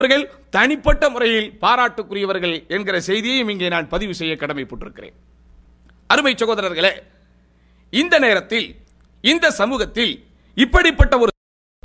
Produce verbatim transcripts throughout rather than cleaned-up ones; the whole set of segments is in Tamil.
அவர்கள் தனிப்பட்ட முறையில் பாராட்டுக்குரியவர்கள் என்கிற செய்தியையும் இங்கே நான் பதிவு செய்ய கடமைப்பட்டிருக்கிறேன். அருமை சகோதரர்களே, இந்த நேரத்தில் இந்த சமூகத்தில் இப்படிப்பட்ட ஒரு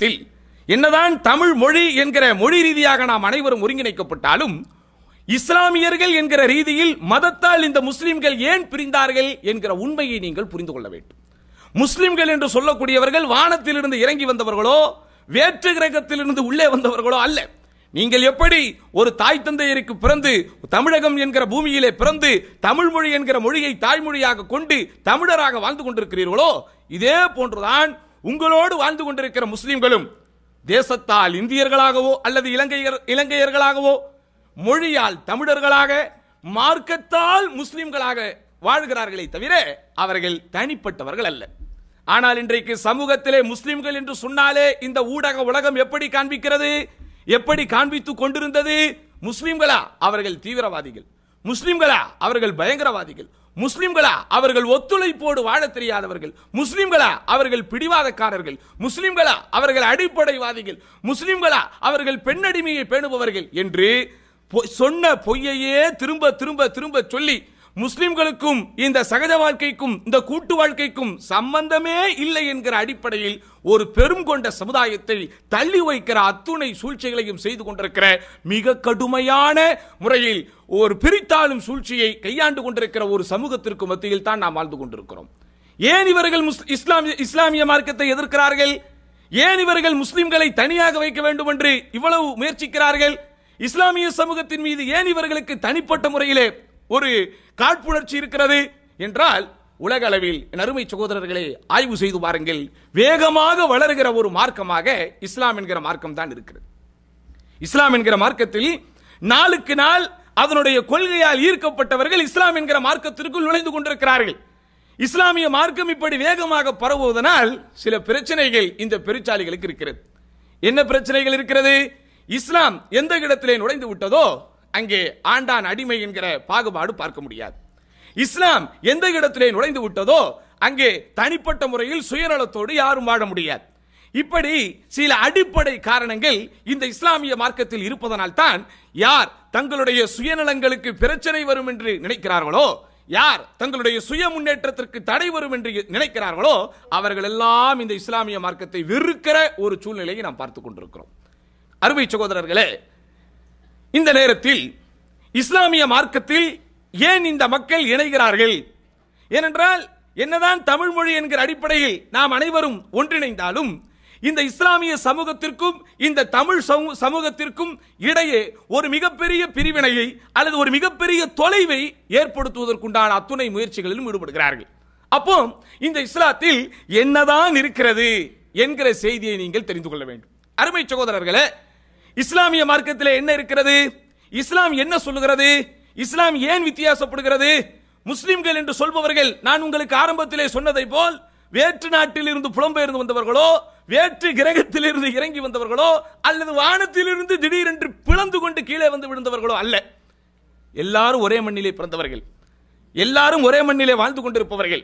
என்னதான் தமிழ் மொழி என்கிற மொழி ரீதியாக நாம் அனைவரும் ஒருங்கிணைக்கப்பட்டாலும் இஸ்லாமியர்கள் என்கிற ரீதியில் மதத்தால் இந்த முஸ்லிம்கள் ஏன் பிரிந்தார்கள் என்கிற உண்மையை நீங்கள் புரிந்து கொள்ள வேண்டும். முஸ்லிம்கள் என்று சொல்லக்கூடியவர்கள் வானத்திலிருந்து இறங்கி வந்தவர்களோ வேற்று கிரகத்திலிருந்து உள்ளே வந்தவர்களோ அல்ல. நீங்கள் எப்படி ஒரு தாய் தந்தையருக்கு பிறந்து தமிழகம் என்கிற பூமியிலே பிறந்து தமிழ் மொழி என்கிற மொழியை தாய்மொழியாக கொண்டு தமிழராக வாழ்ந்து கொண்டிருக்கிறீர்களோ இதே போன்றுதான் உங்களோடு வாழ்ந்து கொண்டிருக்கிற முஸ்லிம்களும் தேசத்தால் இந்தியர்களாகவோ அல்லது இலங்கையர் இலங்கையர்களாகவோ மொழியால் தமிழர்களாக மார்க்கத்தால் முஸ்லிம்களாக வாழ்கிறார்களே தவிர அவர்கள் தனிப்பட்டவர்கள் அல்ல. ஆனால் இன்றைக்கு சமூகத்திலே முஸ்லிம்கள் என்று சொன்னாலே இந்த ஊடக உலகம் எப்படி காண்பிக்கிறது, எப்படி காண்பித்துக் கொண்டிருந்தது? முஸ்லிம்களா அவர்கள் தீவிரவாதிகள், முஸ்லிம்களா அவர்கள் பயங்கரவாதிகள், முஸ்லிம்களா அவர்கள் ஒத்துழைப்போடு வாழ தெரியாதவர்கள், முஸ்லிம்களா அவர்கள் பிடிவாதக்காரர்கள், முஸ்லிம்களா அவர்கள் அடிப்படைவாதிகள், முஸ்லிம்களா அவர்கள் பெண்ணடிமையை பேணுபவர்கள் என்று சொன்ன பொய்யையே திரும்ப திரும்ப திரும்ப சொல்லி முஸ்லிம்களுக்கும் இந்த சகஜ வாழ்க்கைக்கும் இந்த கூட்டு வாழ்க்கைக்கும் சம்பந்தமே இல்லை என்கிற அடிப்படையில் ஒரு பெரும் கொண்ட சமுதாயத்தை தள்ளி வைக்கிற அத்துணை சூழ்ச்சிகளையும் செய்து கொண்டிருக்கிற மிக கடுமையான முறையில் ஒரு பிரித்தாளும் சூழ்ச்சியை கையாண்டு கொண்டிருக்கிற ஒரு சமூகத்திற்கு மத்தியில் தான் நாம் வாழ்ந்து கொண்டிருக்கிறோம். ஏன் இவர்கள் இஸ்லாமிய இஸ்லாமிய மார்க்கத்தை எதிர்க்கிறார்கள்? ஏன் இவர்கள் முஸ்லிம்களை தனியாக வைக்க வேண்டும் என்று இவ்வளவு முயற்சிக்கிறார்கள்? இஸ்லாமிய சமூகத்தின் மீது ஏன் இவர்களுக்கு தனிப்பட்ட முறையிலே ஒரு காழ்ப்புணர்ச்சி இருக்கிறது என்றால் உலக அளவில் அருமை சகோதரர்களே ஆய்வு செய்து பாருங்கள். வேகமாக வளர்கிற ஒரு மார்க்கமாக இஸ்லாம் என்கிற மார்க்கம் தான் இருக்கிறது. இஸ்லாம் என்கிற மார்க்கத்தில் நாளுக்கு நாள் அதனுடைய கொள்கையால் ஈர்க்கப்பட்டவர்கள் இஸ்லாம் என்கிற மார்க்கத்திற்குள் நுழைந்து கொண்டிருக்கிறார்கள். இஸ்லாமிய மார்க்கம் இப்படி வேகமாக பரவுவதனால் சில பிரச்சனைகள் இந்த பெருச்சாலிகளுக்கு இருக்கிறது. என்ன பிரச்சனைகள் இருக்கிறது? இஸ்லாம் எந்த இடத்திலே நுழைந்து விட்டதோ அங்கே ஆண்டான் அடிமை என்கிற பாகுபாடு பார்க்க முடியாது. இஸ்லாம் எந்த இடத்திலே நுழைந்து விட்டதோ அங்கே தனிப்பட்ட முறையில் சுயநலத்தோடு யாரும் வாழ முடியாது. இப்படி சில அடிப்படை காரணங்கள் இந்த இஸ்லாமிய மார்க்கத்தில் இருப்பதனால் தான் யார் தங்களுடைய சுயநலங்களுக்கு பிரச்சனை வரும் என்று நினைக்கிறார்களோ, யார் தங்களுடைய சுய முன்னேற்றத்திற்கு தடை வரும் என்று நினைக்கிறார்களோ அவர்கள் எல்லாம் இந்த இஸ்லாமிய மார்க்கத்தை வெறுக்கிற ஒரு சூழ்நிலையை நாம் பார்த்துக் கொண்டிருக்கிறோம். அருமை சகோதரர்களே, இந்த நேரத்தில் இஸ்லாமிய மார்க்கத்தில் ஏன் இந்த மக்கள் இணைகிறார்கள்? ஏனென்றால் என்னதான் தமிழ் மொழி என்கிற அடிப்படையில் நாம் அனைவரும் ஒன்றிணைந்தாலும் இந்த இஸ்லாமிய சமூகத்திற்கும் இந்த தமிழ் சமூகத்திற்கும் இடையே ஒரு மிகப்பெரிய பிரிவினையை அல்லது ஒரு மிகப்பெரிய தொலைவை ஏற்படுத்துவதற்குண்டான அத்துணை முயற்சிகளிலும் ஈடுபடுகிறார்கள். அப்போ இந்த இஸ்லாத்தில் என்னதான் இருக்கிறது என்கிற செய்தியை நீங்கள் தெரிந்து கொள்ள வேண்டும். அருமை சகோதரர்களே, இஸ்லாமிய மார்க்கத்தில் என்ன இருக்கிறது? இஸ்லாம் என்ன சொல்லுகிறது? இஸ்லாம் ஏன் வித்தியாசப்படுகிறது? முஸ்லிம்கள் என்று சொல்பவர்கள் நான் உங்களுக்கு ஆரம்பத்திலே சொன்னதை போல் வேற்று நாட்டில் இருந்து புலம்பெயர்ந்து வந்தவர்களோ வேற்று கிரகத்தில் இருந்து இறங்கி வந்தவர்களோ அல்லது வானத்தில் இருந்து திடீரென்று பிளந்து கொண்டு கீழே வந்து விழுந்தவர்களோ அல்ல. எல்லாரும் ஒரே மண்ணிலே பிறந்தவர்கள், எல்லாரும் ஒரே மண்ணிலே வாழ்ந்து கொண்டிருப்பவர்கள்.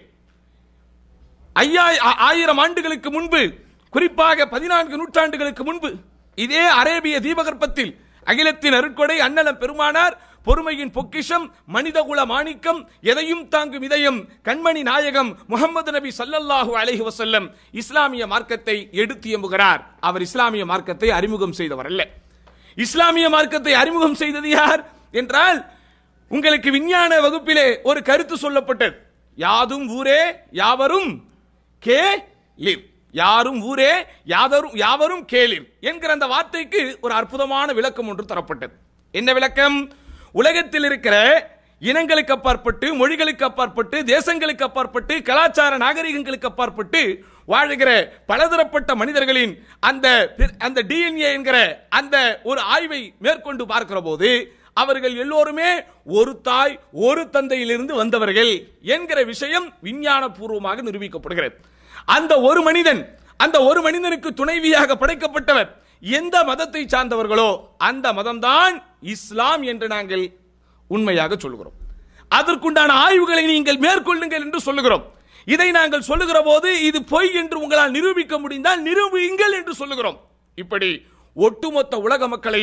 ஐயா ஆயிரம் ஆண்டுகளுக்கு முன்பு, குறிப்பாக பதினான்கு நூற்றாண்டுகளுக்கு முன்பு இதே அரேபிய தீபகற்பத்தில் அகிலத்தின் அருட்கொடை அண்ணலம் பெருமானார், பொறுமையின் பொக்கிஷம், மனிதகுல மாணிக்கம், எதையும் தாங்கும் இதயம், கண்மணி நாயகம் முகமது நபி ஸல்லல்லாஹு அலைஹி வஸல்லம் இஸ்லாமிய மார்க்கத்தை எடுத்து எம்புகிறார். அவர் இஸ்லாமிய மார்க்கத்தை அறிமுகம் செய்தவர் அல்ல. இஸ்லாமிய மார்க்கத்தை அறிமுகம் செய்தது யார் என்றால், உங்களுக்கு விஞ்ஞான வகுப்பிலே ஒரு கருத்து சொல்லப்பட்டது, யாதும் ஊரே யாவரும் கேளிர், யாரும் ஊரே யாவரும் யாவரும் கேளிர் என்கிற அந்த வார்த்தைக்கு ஒரு அற்புதமான விளக்கம் ஒன்று தரப்பட்டது. என்ன விளக்கம்? உலகத்தில் இருக்கிற இனங்களுக்கு அப்பாற்பட்டு, மொழிகளுக்கு அப்பாற்பட்டு, தேசங்களுக்கு அப்பாற்பட்டு, கலாச்சார நாகரிகங்களுக்கு அப்பாற்பட்டு வாழ்கிற பலதரப்பட்ட மனிதர்களின் அந்த அந்த டிஎன்ஏ என்கிற அந்த ஒரு ஆய்வை மேற்கொண்டு பார்க்கிற போது அவர்கள் எல்லோருமே ஒரு தாய் ஒரு தந்தையிலிருந்து வந்தவர்கள் என்கிற விஷயம் விஞ்ஞான பூர்வமாக நிரூபிக்கப்படுகிறது. அந்த ஒரு மனிதன், அந்த ஒரு மனிதனுக்கு துணைவியாக படைக்கப்பட்டவர் எந்த மதத்தை சார்ந்தவர்களோ அந்த மதம்தான் இஸ்லாம் என்று நாங்கள் உண்மையாக சொல்லுகிறோம். அதற்குண்டான ஆய்வுகளை நீங்கள் மேற்கொள்ளுங்கள் என்று சொல்லுகிறோம். இதை நாங்கள் சொல்லுகிற போது இது பொய் என்று உங்களால் நிரூபிக்க முடிந்தால் நிரூபியுங்கள் என்று சொல்லுகிறோம். இப்படி ஒட்டுமொத்த உலக மக்களையும்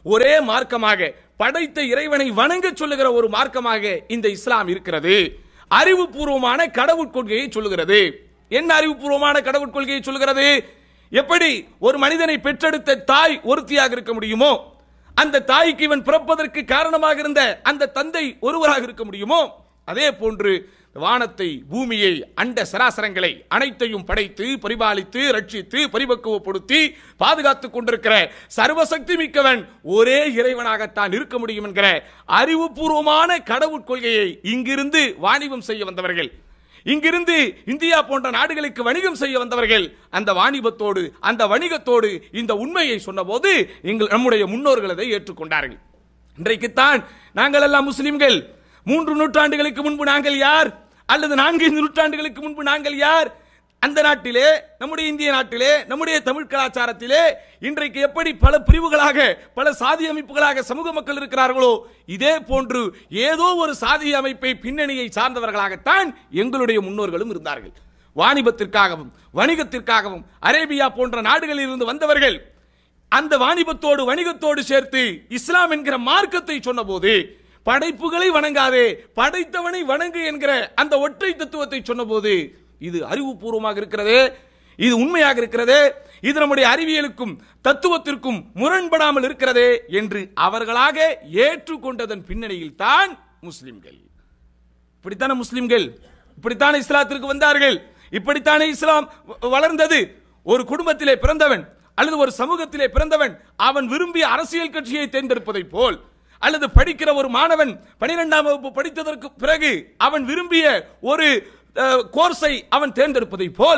ஒரே மார்க்கமாக படைத்த இறைவனை வணங்க சொல்லுகிற ஒரு மார்க்கமாக இந்த இஸ்லாம் இருக்கிறது. அறிவுபூர்வமான கடவுள் கொள்கையை சொல்லுகிறது. என்ன அறிவுபூர்வமான கடவுள் கொள்கையை சொல்லுகிறது? எப்படி ஒரு மனிதனை பெற்றெடுத்த தாய் ஒருத்தியாக இருக்க முடியுமோ, அந்த தாய்க்கு இவன் பிறப்பதற்கு காரணமாக இருந்த அந்த தந்தை ஒருவராக இருக்க முடியுமோ, அதே போன்று வானத்தை, பூமியை, அண்ட சராசரங்களை அனைத்தையும் படைத்து பரிபாலித்து ரட்சித்து பரிபக்குவப்படுத்தி பாதுகாத்துக் கொண்டிருக்கிற சர்வசக்தி மிக்கவன் ஒரே இறைவனாகத்தான் இருக்க முடியும் என்கிற அறிவுபூர்வமான கடவுள் கொள்கையை இங்கிருந்து வாணிபம் செய்ய வந்தவர்கள், இங்கிருந்து இந்தியா போன்ற நாடுகளுக்கு வணிகம் செய்ய வந்தவர்கள் அந்த வாணிபத்தோடு அந்த வணிகத்தோடு இந்த உண்மையை சொன்னபோது எங்கள் நம்முடைய முன்னோர்கள் அதை ஏற்றுக்கொண்டார்கள். இன்றைக்குத்தான் நாங்கள் எல்லாம் முஸ்லிம்கள். மூன்று நூற்றாண்டுகளுக்கு முன்பு நாங்கள் யார்? அல்லது நான்கு நூற்றாண்டுகளுக்கு முன்பு நாங்கள் யார்? அந்த நாட்டிலே, நம்முடைய இந்திய நாட்டிலே, நம்முடைய தமிழ் கலாச்சாரத்திலே இன்றைக்கு எப்படி பல பிரிவுகளாக பல சாதி அமைப்புகளாக சமூக மக்கள் இருக்கிறார்களோ, இதே போன்று ஏதோ ஒரு சாதி அமைப்பை பின்னணியை சார்ந்தவர்களாகத்தான் எங்களுடைய முன்னோர்களும் இருந்தார்கள். வாணிபத்திற்காகவும் வணிகத்திற்காகவும் அரேபியா போன்ற நாடுகளில் இருந்து வந்தவர்கள் அந்த வாணிபத்தோடு வணிகத்தோடு சேர்த்து இஸ்லாம் என்கிற மார்க்கத்தை சொன்னபோது, படைப்புகளை வணங்காதே படைத்தவனை வணங்கு என்கிற அந்த ஒற்றை தத்துவத்தை சொன்னபோது, இது அறிவுபூர்வமாக இருக்கிறது, இது உண்மையாக இருக்கிறது, இது நம்முடைய அறிவியலுக்கும் தத்துவத்திற்கும் முரண்படாமல் இருக்கிறது என்று அவர்களாக ஏற்றுக்கொண்டதன் பின்னணியில் தான் முஸ்லிம்கள். இப்படித்தான முஸ்லிம்கள், இப்படித்தான இஸ்லாத்திற்கு வந்தார்கள், இப்படித்தானே இஸ்லாம் வளர்ந்தது. ஒரு குடும்பத்திலே பிறந்தவன் அல்லது ஒரு சமூகத்திலே பிறந்தவன் அவன் விரும்பிய அரசியல் கட்சியை தேர்ந்தெடுப்பதை போல், அல்லது படிக்கிற ஒரு மாணவன் பனிரெண்டாம் வகுப்பு படித்ததற்கு பிறகு அவன் விரும்பிய ஒரு கோர்ஸை அவன் தேர்ந்தெடுப்பதை போல்,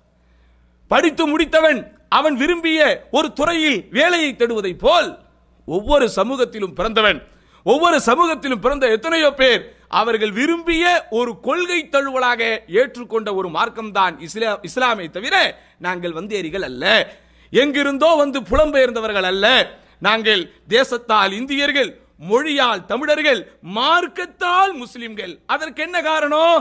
படித்து முடித்தவன் அவன் விரும்பிய ஒரு துறையில் வேலையை தேடுவதை போல், ஒவ்வொரு சமூகத்திலும் பிறந்தவன் ஒவ்வொரு சமூகத்திலும் பிறந்த எத்தனையோ பேர் அவர்கள் விரும்பிய ஒரு கொள்கை தழுவலாக ஏற்றுக்கொண்ட ஒரு மார்க்கம்தான் இஸ்லாமை தவிர நாங்கள் வந்தேரிகள் அல்ல, எங்கிருந்தோ வந்து புலம்பெயர்ந்தவர்கள் அல்ல. நாங்கள் தேசத்தால் இந்தியர்கள், மொழியால் தமிழர்கள், மார்க்கத்தால் முஸ்லிம்கள். அதற்கு என்ன காரணம்?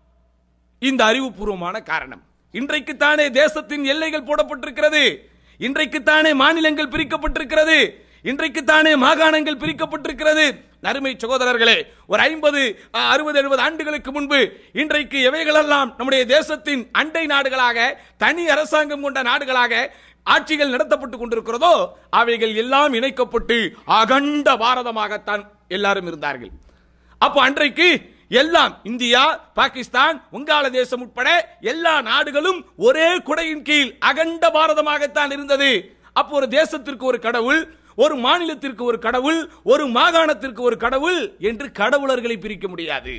இந்த அறிவுபூர்வமான காரணம். இன்றைக்குத்தானே தேசத்தின் எல்லைகள் போடப்பட்டிருக்கிறது, இன்றைக்குத்தானே மாநிலங்கள் பிரிக்கப்பட்டிருக்கிறது, இன்றைக்குத்தானே மாகாணங்கள் பிரிக்கப்பட்டிருக்கிறது. அருமை சகோதரர்களே, ஒரு ஐம்பது அறுபது எழுபது ஆண்டுகளுக்கு முன்பு இன்றைக்கு எவைகளெல்லாம் நம்முடைய தேசத்தின் அண்டை நாடுகளாக, தனி அரசாங்கம் கொண்ட நாடுகளாக ஆட்சிகள் நடத்தப்பட்டுக் கொண்டிருக்கிறதோ அவைகள் எல்லாம் இணைக்கப்பட்டு அகண்ட பாரதமாகத்தான் எல்லாரும் இருந்தார்கள். அப்போ அன்றைக்கு எல்லாம் இந்தியா, பாகிஸ்தான், வங்காளதேசம் உட்பட எல்லா நாடுகளும் ஒரே குடையின் கீழ் அகண்ட பாரதமாகத்தான் இருந்தது. அப்போ ஒரு தேசத்திற்கு ஒரு கடவுள், ஒரு மாநிலத்திற்கு ஒரு கடவுள், ஒரு மாகாணத்திற்கு ஒரு கடவுள் என்று கடவுளர்களை பிரிக்க முடியாது.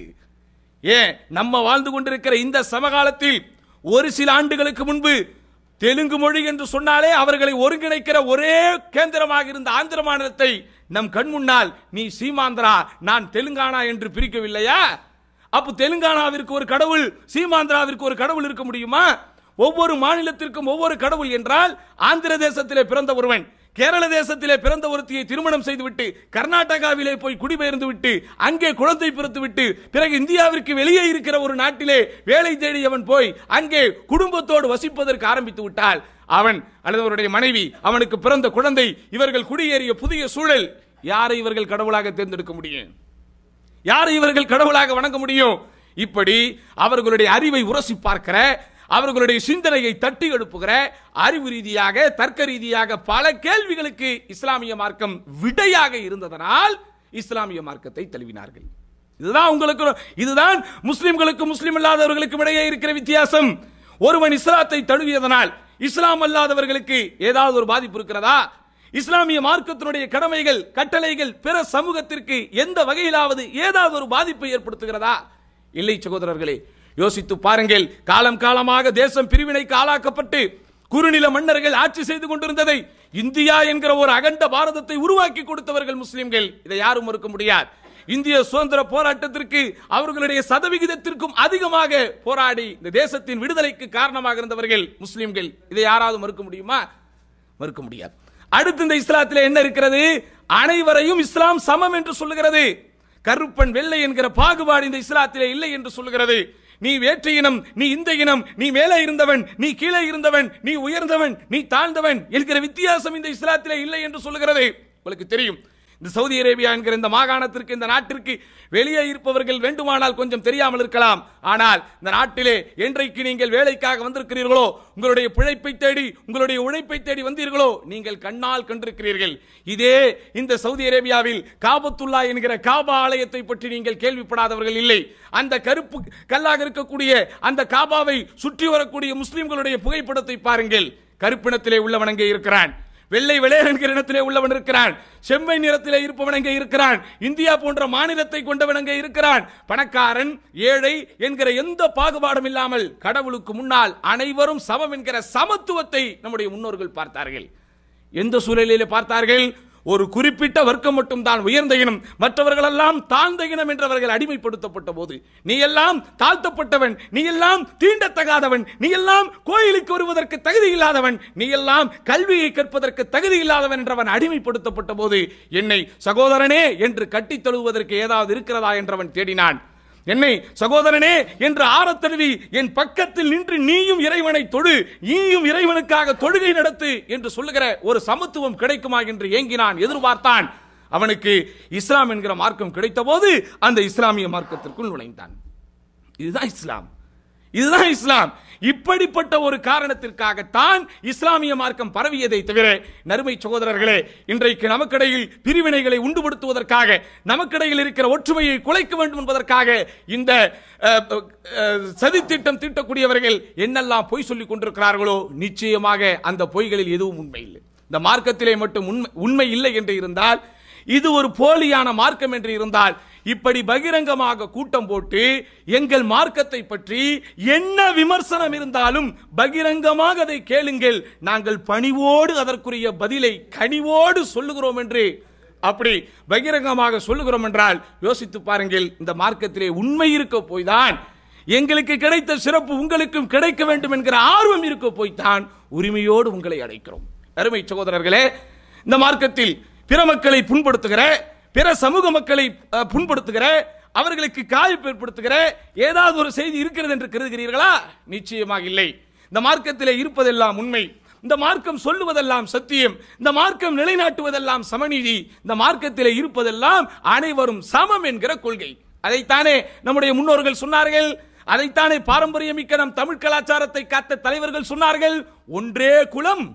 ஏன் நம்ம வாழ்ந்து கொண்டிருக்கிற இந்த சமகாலத்தில் ஒரு சில ஆண்டுகளுக்கு முன்பு தெலுங்கு மொழி என்று சொன்னாலே அவர்களை ஒருங்கிணைக்கிற ஒரே கேந்திரமாக இருந்த ஆந்திர மாநிலத்தை நம் கண் முன்னால் நீ சீமாந்திரா, நான் தெலுங்கானா என்று பிரிக்கவில்லையா? அப்ப தெலுங்கானாவிற்கு ஒரு கடவுள், சீமாந்திராவிற்கு ஒரு கடவுள் இருக்க முடியுமா? ஒவ்வொரு மாநிலத்திற்கும் ஒவ்வொரு கடவுள் என்றால், ஆந்திர தேசத்திலே பிறந்த ஒருவன் கேரள தேசத்திலே பிறந்த ஒருத்தியை திருமணம் செய்துவிட்டு கர்நாடகாவிலே போய் குடிபெயர்ந்து விட்டு அங்கே குழந்தை பிறந்து விட்டு பிறகு இந்தியாவிற்கு வெளியே இருக்கிற ஒரு நாட்டிலே வேலை தேடியவன் போய் அங்கே குடும்பத்தோடு வசிப்பதற்கு ஆரம்பித்து விட்டால் அவன் அல்லது அவருடைய மனைவி, அவனுக்கு பிறந்த குழந்தை, இவர்கள் குடியேறிய புதிய சூழல், யாரை இவர்கள் கடவுளாக தேர்ந்தெடுக்க முடியும்? யாரை இவர்கள் கடவுளாக வணங்க முடியும்? இப்படி அவர்களுடைய அறிவை உரசி பார்க்கிற, அவர்களுடைய சிந்தனையை தட்டி எழுப்புகிற, அறிவு ரீதியாக தர்க்க ரீதியாக பல கேள்விகளுக்கு இஸ்லாமிய மார்க்கம் விடையாக இருந்ததனால் இஸ்லாமிய மார்க்கத்தை தழுவினார்கள். இதுதான் உங்களுக்கு, இதுதான் முஸ்லிம்களுக்கு முஸ்லிம் அல்லாதவர்களுக்கு இடையே இருக்கிற வித்தியாசம். ஒருவன் இஸ்லாத்தை தழுவியதனால் இஸ்லாம் அல்லாதவர்களுக்கு ஏதாவது ஒரு பாதிப்பு இருக்கிறதா? இஸ்லாமிய மார்க்கத்தினுடைய கடமைகள், கட்டளைகள் பிற சமூகத்திற்கு எந்த வகையிலாவது ஏதாவது ஒரு பாதிப்பை ஏற்படுத்துகிறதா? இல்லை சகோதரர்களே, யோசித்து பாருங்கள். காலம் காலமாக தேசம் பிரிவினைக்கு ஆளாக்கப்பட்டு குறுநில மன்னர்கள் ஆட்சி செய்து கொண்டிருந்ததை இந்தியா என்கிற ஒரு அகண்ட பாரதத்தை உருவாக்கி கொடுத்தவர்கள் முஸ்லிம்கள். இதை யாரும் மறுக்க முடியாது. இந்திய சுதந்திர போராட்டத்திற்கு அவர்களுடைய சதவிகிதத்திற்கும் அதிகமாக போராடி இந்த தேசத்தின் விடுதலைக்கு காரணமாக இருந்தவர்கள் முஸ்லிம்கள். இதை யாராவது மறுக்க முடியுமா? மறுக்க முடியாது. அடுத்து இந்த இஸ்லாத்திலே என்ன இருக்கிறது? அனைவரையும் இஸ்லாம் சமம் என்று சொல்லுகிறது. கருப்பன் வெள்ளை என்கிற பாகுபாடு இந்த இஸ்லாத்திலே இல்லை என்று சொல்லுகிறது. நீ வேற்று இனம், நீ இந்த இனம், நீ மேலே இருந்தவன், நீ கீழே இருந்தவன், நீ உயர்ந்தவன், நீ தாழ்ந்தவன் என்கிற வித்தியாசம் இந்த இஸ்லாத்திலே இல்லை என்று சொல்லுகிறது. உங்களுக்கு தெரியும், இந்த சவுதி அரேபியா என்கிற இந்த மாகாணத்திற்கு, இந்த நாட்டிற்கு வெளியே இருப்பவர்கள் வேண்டுமானால் கொஞ்சம் தெரியாமல் இருக்கலாம். ஆனால் இந்த நாட்டிலே என்றைக்கு நீங்கள் வேலைக்காக வந்திருக்கிறீர்களோ, உங்களுடைய பிழைப்பை தேடி, உங்களுடைய உழைப்பை தேடி வந்தீர்களோ, நீங்கள் கண்ணால் கண்டிருக்கிறீர்கள். இதே இந்த சவுதி அரேபியாவில் காபத்துல்லா என்கிற காபா ஆலயத்தை பற்றி நீங்கள் கேள்விப்படாதவர்கள் இல்லை. அந்த கருப்பு கல்லாக இருக்கக்கூடிய அந்த காபாவை சுற்றி வரக்கூடிய முஸ்லிம்களுடைய புகைப்படத்தை பாருங்கள். கருப்பினத்திலே உள்ளவன் அங்கே இருக்கிறான், வெள்ளை வெள்ளையர் என்கிற இடத்திலே உள்ளவன் இருக்கிறான், செம்மை நிறத்திலே இருப்பவன் அங்கே இருக்கிறான், இந்தியா போன்ற மாநிலத்தை கொண்டவன் அங்கே இருக்கிறான். பணக்காரன் ஏழை என்கிற எந்த பாகுபாடும் இல்லாமல் கடவுளுக்கு முன்னால் அனைவரும் சமம் என்கிற சமத்துவத்தை நம்முடைய முன்னோர்கள் பார்த்தார்கள். எந்த சூழலிலே பார்த்தார்கள்? ஒரு குறிப்பிட்ட வர்க்கம் மட்டும் தான் உயர்ந்த இனம், மற்றவர்கள் எல்லாம் தாழ்ந்த இனம் என்றவர்கள் அடிமைப்படுத்தப்பட்ட போது, நீ எல்லாம் தாழ்த்தப்பட்டவன், நீ எல்லாம் தீண்டத்தகாதவன், நீ எல்லாம் கோயிலுக்கு வருவதற்கு தகுதி இல்லாதவன், நீ எல்லாம் கல்வியை கற்பதற்கு தகுதி இல்லாதவன் என்றவன் அடிமைப்படுத்தப்பட்ட போது, என்னை சகோதரனே என்று கட்டித் தழுவுவதற்கு ஏதாவது இருக்கிறதா என்றவன் தேடினான். என்னை சகோதரனே என்று ஆரத்தழுவி என் பக்கத்தில் நின்று நீயும் இறைவனை தொழு, நீயும் இறைவனுக்காக தொழுகை நடத்து என்று சொல்லுகிற ஒரு சமத்துவம் கிடைக்குமா என்று ஏங்கினான், எதிர்பார்த்தான். அவனுக்கு இஸ்லாம் என்கிற மார்க்கம் கிடைத்த போது அந்த இஸ்லாமிய மார்க்கத்திற்குள் நுழைந்தான். இதுதான் இஸ்லாம், இதுதான் இஸ்லாம். இப்படிப்பட்ட ஒரு காரணத்திற்காகத்தான் இஸ்லாமிய மார்க்கம் பரவியதை தவிர, நறுமை சகோதரர்களே, இன்றைக்கு நமக்கிடையில் பிரிவினைகளை உண்டுபடுத்துவதற்காக, நமக்கிடையில் இருக்கிற ஒற்றுமையை குலைக்க வேண்டும் என்பதற்காக இந்த சதித்திட்டம் தீட்டக்கூடியவர்கள் என்னெல்லாம் பொய் சொல்லிக் கொண்டிருக்கிறார்களோ, நிச்சயமாக அந்த பொய்களில் எதுவும் உண்மை இல்லை. இந்த மார்க்கத்திலே மட்டும் உண்மை இல்லை என்று இருந்தால், இது ஒரு போலியான மார்க்கம் என்று இருந்தால், இப்படி பகிரங்கமாக கூட்டம் போட்டு எங்கள் மார்க்கத்தை பற்றி என்ன விமர்சனம் இருந்தாலும் பகிரங்கமாக அதை கேளுங்கள், நாங்கள் பணிவோடு அதற்குரிய பதிலை கனிவோடு சொல்லுகிறோம் என்று அப்படி பகிரங்கமாக சொல்லுகிறோம் என்றால் யோசித்து பாருங்கள். இந்த மார்க்கத்திலே உண்மை இருக்க போய்தான், எங்களுக்கு கிடைத்த சிறப்பு உங்களுக்கும் கிடைக்க வேண்டும் என்கிற ஆர்வம் இருக்க போய்தான் உரிமையோடு உங்களை அழைக்கிறோம். அருமை சகோதரர்களே, இந்த மார்க்கத்தில் பிற மக்களை புண்படுத்துகிற, பிற சமூக மக்களை புண்படுத்துகிற, அவர்களுக்கு காய்ப்பு ஏற்படுத்துகிற ஏதாவது ஒரு செய்தி இருக்கிறது என்று கருதுகிறீர்களா? நிச்சயமாக இல்லை. இந்த மார்க்கத்திலே இருப்பதெல்லாம் உண்மை, இந்த மார்க்கம் சொல்லுவதெல்லாம் சத்தியம், இந்த மார்க்கம் நிலைநாட்டுவதெல்லாம் சமநீதி, இந்த மார்க்கத்திலே இருப்பதெல்லாம் அனைவரும் சமம் என்கிற கொள்கை. அதைத்தானே நம்முடைய முன்னோர்கள் சொன்னார்கள், அதைத்தானே பாரம்பரியமிக்க நம் தமிழ் கலாச்சாரத்தை காத்த தலைவர்கள் சொன்னார்கள். ஒன்றே குலம்,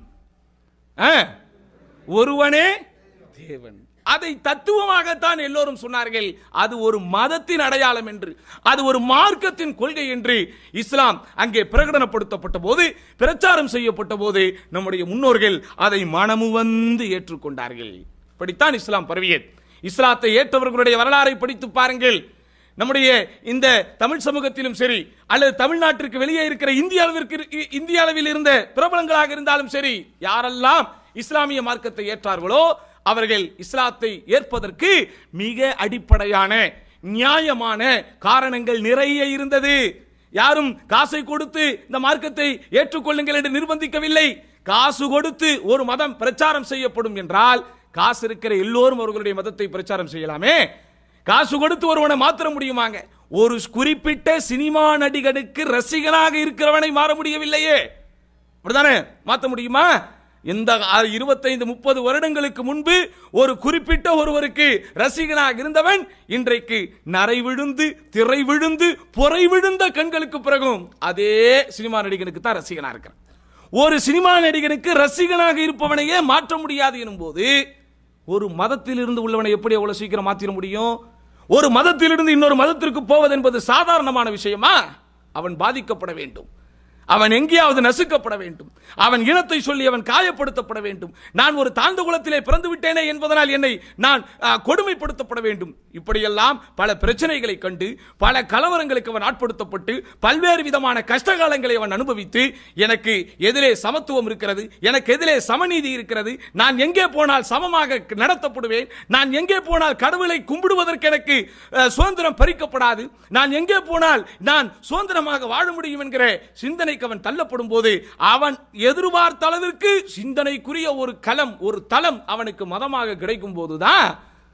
ஒருவனே தேவன். அதை தத்துவமாகத்தான் எல்லோரும் சொன்னார்கள். அது ஒரு மதத்தின் அடையாளம் என்று, அது ஒரு மார்க்கத்தின் கொள்கை என்று இஸ்லாம் அங்கே பிரகடனப்படுத்தப்பட்ட போது, பிரச்சாரம் செய்யப்பட்ட போது நம்முடைய முன்னோர்கள் அதை மனமு வந்து ஏற்றுக்கொண்டார்கள். இப்படித்தான் இஸ்லாம் பரவியது. இஸ்லாத்தை ஏற்றவர்களுடைய வரலாறை படித்து பாருங்கள். நம்முடைய இந்த தமிழ் சமூகத்திலும் சரி, அல்லது தமிழ்நாட்டிற்கு வெளியே இருக்கிற இந்திய அளவிற்கு இந்திய அளவில் இருந்த பிரபலங்களாக இருந்தாலும் சரி, யாரெல்லாம் இஸ்லாமிய மார்க்கத்தை ஏற்றார்களோ அவர்கள் இஸ்லாத்தை ஏற்பதற்கு மிக அடிப்படையான நியாயமான காரணங்கள் நிறைய இருந்தது. யாரும் காசை கொடுத்து இந்த மார்க்கத்தை ஏற்றுக்கொள்ளுங்கள் என்று நிர்பந்திக்கவில்லை. காசு கொடுத்து ஒரு மதம் பிரச்சாரம் செய்யப்படும் என்றால், காசு இருக்கிற எல்லோரும் அவர்களுடைய மதத்தை பிரச்சாரம் செய்யலாமே. காசு கொடுத்து ஒருவனை மாற்ற முடியுமாங்க? ஒரு குறிப்பிட்ட சினிமா நடிகனுக்கு ரசிகனாக இருக்கிறவனை மாற முடியவில்லையே, அப்படிதானே? மாற்ற முடியுமா? இந்த இருபத்தைந்து முப்பது வருடங்களுக்கு முன்பு ஒரு குறிப்பிட்ட ஒருவருக்கு ரசிகனாக இருந்தவன் இன்றைக்கு நரை விழுந்து, திரை விழுந்து, பொறை விழுந்த கண்களுக்கு பிறகும் அதே சினிமா நடிகனுக்கு தான் ரசிகனாக இருக்கிறான். ஒரு சினிமா நடிகனுக்கு ரசிகனாக இருப்பவனையே மாற்ற முடியாது எனும் போது, ஒரு மதத்தில் இருந்து உள்ளவனை எப்படி அவ்வளவு சீக்கிரம் மாற்றிட முடியும்? ஒரு மதத்திலிருந்து இன்னொரு மதத்திற்கு போவது என்பது சாதாரணமான விஷயமா? அவன் பாதிக்கப்பட வேண்டும், அவன் எங்கேயாவது நசுக்கப்பட வேண்டும், அவன் இனத்தை சொல்லி அவன் காயப்படுத்தப்பட வேண்டும், நான் ஒரு தாழ்ந்த குலத்திலே பிறந்து விட்டேனே என்பதனால் என்னை நான் கொடுமைப்படுத்தப்பட வேண்டும். இப்படியெல்லாம் பல பிரச்சனைகளை கண்டு, பல கலவரங்களுக்கு அவன் ஆட்படுத்தப்பட்டு, பல்வேறு விதமான கஷ்டகாலங்களை அவன் அனுபவித்து, எனக்கு எதிலே சமத்துவம் இருக்கிறது, எனக்கு எதிலே சமநீதி இருக்கிறது, நான் எங்கே போனால் சமமாக நடத்தப்படுவேன், நான் எங்கே போனால் கடவுளை கும்பிடுவதற்கு எனக்கு சுதந்திரம் பறிக்கப்படாது, நான் எங்கே போனால் நான் சுதந்திரமாக வாழ முடியும் என்கிற சிந்தனை அவன் தள்ளப்படும் போது, அவன் எதிர்பார்த்த அளவிற்கு சிந்தனைக்குரிய ஒரு களம், ஒரு தளம் அவனுக்கு மதமாக கிடைக்கும் போதுதான்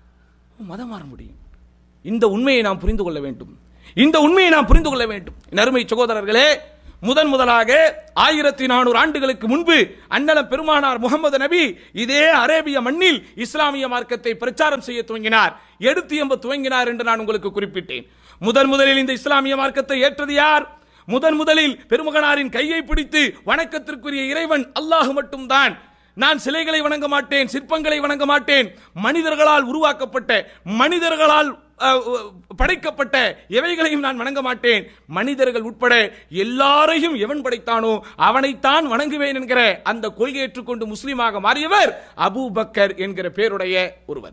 மதம் மாற முடியும். இந்த உண்மையை நாம் புரிந்து கொள்ள வேண்டும். இந்த உண்மையை நாம் புரிந்து கொள்ள வேண்டும். அருமை சகோதரர்களே, முதன் முதலாக ஆயிரத்தி நானூறு ஆண்டுகளுக்கு முன்பு அண்ணலம் பெருமானார் முகமது நபி இதே அரேபிய மண்ணில் இஸ்லாமிய மார்க்கத்தை பிரச்சாரம் செய்ய துவங்கினார், எடுத்து எம்ப துவங்கினார் என்று நான் உங்களுக்கு குறிப்பிட்டேன். முதன் முதலில் இந்த இஸ்லாமிய மார்க்கத்தை ஏற்றது யார்? முதன் முதலில் பெருமகனாரின் கையை பிடித்து வணக்கத்திற்குரிய இறைவன் அல்லாஹ் மட்டும்தான், நான் சிலைகளை வணங்க மாட்டேன், சிற்பங்களை வணங்க மாட்டேன், மனிதர்களால் உருவாக்கப்பட்ட மனிதர்களால் படைக்கப்பட்ட எவைகளையும் நான் வணங்க மாட்டேன், மனிதர்கள் உட்பட எல்லாரையும் எவன் படைத்தானோ அவனைத்தான் வணங்குவேன் என்கிற அந்த கொள்கை ஏற்றுக்கொண்டு முஸ்லீமாக மாறியவர் அபூபக்கர் என்கிற பேருடைய ஒருவர்.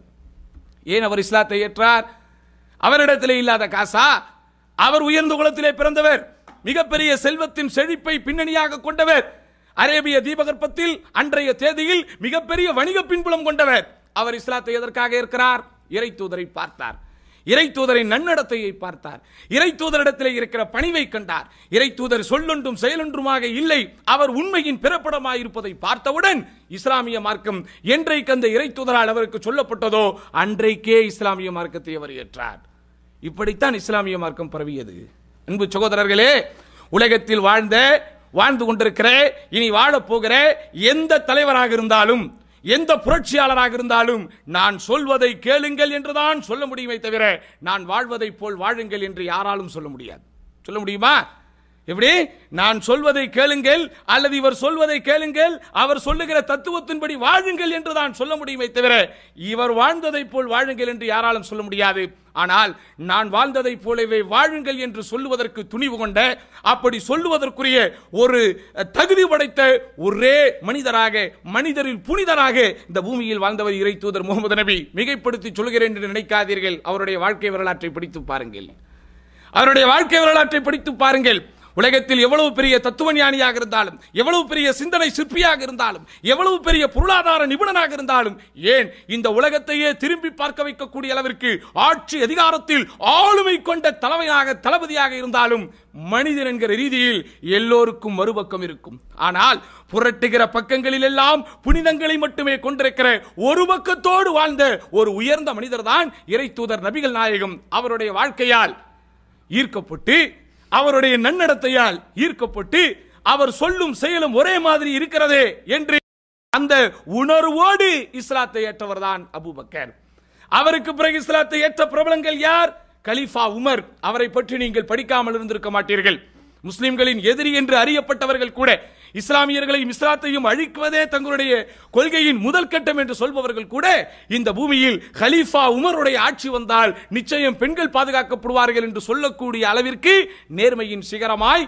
ஏன் அவர் இஸ்லாத்தை ஏற்றார்? அவரிடத்திலே இல்லாத காசா? அவர் உயர்ந்த குலத்திலே பிறந்தவர், மிகப்பெரிய செல்வத்தின் செழிப்பை பின்னணியாக கொண்டவர், அரேபிய தீபகற்பத்தில் அன்றைய தேதியில் மிகப்பெரிய வணிக பின்புலம் கொண்டவர். அவர் இஸ்லாத்தை எதற்காக இருக்கிறார்? இறை தூதரை பார்த்தார், இறை தூதரின் நன்னடத்தையை பார்த்தார், இறை தூதரிடத்திலே இருக்கிற பணிவை கண்டார். இறை தூதர் சொல்லொன்றும் செயலொன்றுமாக இல்லை, அவர் உண்மையின் பிறப்படமாக இருப்பதை பார்த்தவுடன் இஸ்லாமிய மார்க்கம் என்றைக்கு அந்த இறை தூதரால் அவருக்கு சொல்லப்பட்டதோ அன்றைக்கே இஸ்லாமிய மார்க்கத்தை அவர் ஏற்றார். இப்படித்தான் இஸ்லாமிய மார்க்கம் பரவியது. அன்பு சகோதரர்களே, உலகத்தில் வாழ்ந்த வாழ்ந்து கொண்டிருக்கிற இனி வாழப் போகிற எந்த தலைவராக இருந்தாலும் எந்த புரட்சியாளராக இருந்தாலும் நான் சொல்வதை கேளுங்கள் என்றுதான் சொல்ல முடியுமே தவிர நான் வாழ்வதை போல் வாழுங்கள் என்று யாராலும் சொல்ல முடியாது. சொல்ல முடியுமா? எப்படி? நான் சொல்வதை கேளுங்கள் அல்லது இவர் சொல்வதை கேளுங்கள், அவர் சொல்லுகிற தத்துவத்தின்படி வாழுங்கள் என்றுதான் சொல்ல முடியுமே தவிர இவர் வாழ்ந்ததை போல் வாழுங்கள் என்று யாராலும் சொல்ல முடியாது. ஆனால் நான் வாழ்ந்ததை போலவே வாழுங்கள் என்று சொல்லுவதற்கு துணிவு கொண்ட, அப்படி சொல்லுவதற்குரிய ஒரு தகுதி படைத்த ஒரே மனிதராக, மனிதரில் புனிதராக இந்த பூமியில் வாழ்ந்தவர் இறை தூதர் முகமது நபி. மிகைப்படுத்தி சொல்கிறேன் என்று நினைக்காதீர்கள். அவருடைய வாழ்க்கை வரலாற்றை படித்து பாருங்கள், அவருடைய வாழ்க்கை வரலாற்றை படித்து பாருங்கள். உலகத்தில் எவ்வளவு பெரிய தத்துவ ஞானியாக இருந்தாலும், எவ்வளவு பெரிய சிந்தனை சிற்பியாக இருந்தாலும், எவ்வளவு பெரிய பொருளாதார நிபுணனாக இருந்தாலும், ஏன் இந்த உலகத்தையே திரும்பி பார்க்க வைக்கக்கூடிய அளவிற்கு ஆட்சி அதிகாரத்தில் ஆளுமை கொண்ட தலைமையாக தளபதியாக இருந்தாலும் மனிதன் என்கிற ரீதியில் எல்லோருக்கும் மறுபக்கம் இருக்கும். ஆனால் புரட்டுகிற பக்கங்களில் எல்லாம் புனிதங்களை மட்டுமே கொண்டிருக்கிற ஒரு பக்கத்தோடு வாழ்ந்த ஒரு உயர்ந்த மனிதர் தான் இறை தூதர் நபிகள் நாயகம். அவருடைய வாழ்க்கையால் ஈர்க்கப்பட்டு, அவருடைய நன்னடத்தையால் ஈர்க்கப்பட்டு, அவர் சொல்லும் செயலும் ஒரே மாதிரி இருக்கிறதே என்று அந்த உணர்வோடு இஸ்லாத்தை ஏற்றவர் தான் அபூபக்கர். அவருக்கு பிறகு இஸ்லாத்தை ஏற்ற பிரபலங்கள் யார்? கலீஃபா உமர். அவரை பற்றி நீங்கள் படிக்காமல் இருந்திருக்க மாட்டீர்கள். முஸ்லிம்களின் எதிரி என்று அறியப்பட்டவர்கள் கூட, இஸ்லாமியர்களையும் இஸ்லாத்தையும் அழிக்குவதே தங்களுடைய கொள்கையின் முதல் கட்டம் என்று சொல்பவர்கள் கூட இந்த பூமியில் கலீஃபா உமருடைய ஆட்சி வந்தால் நிச்சயம் பெண்கள் பாதுகாக்கப்படுவார்கள் என்று சொல்லக்கூடிய அளவிற்கு நேர்மையின் சிகரமாய்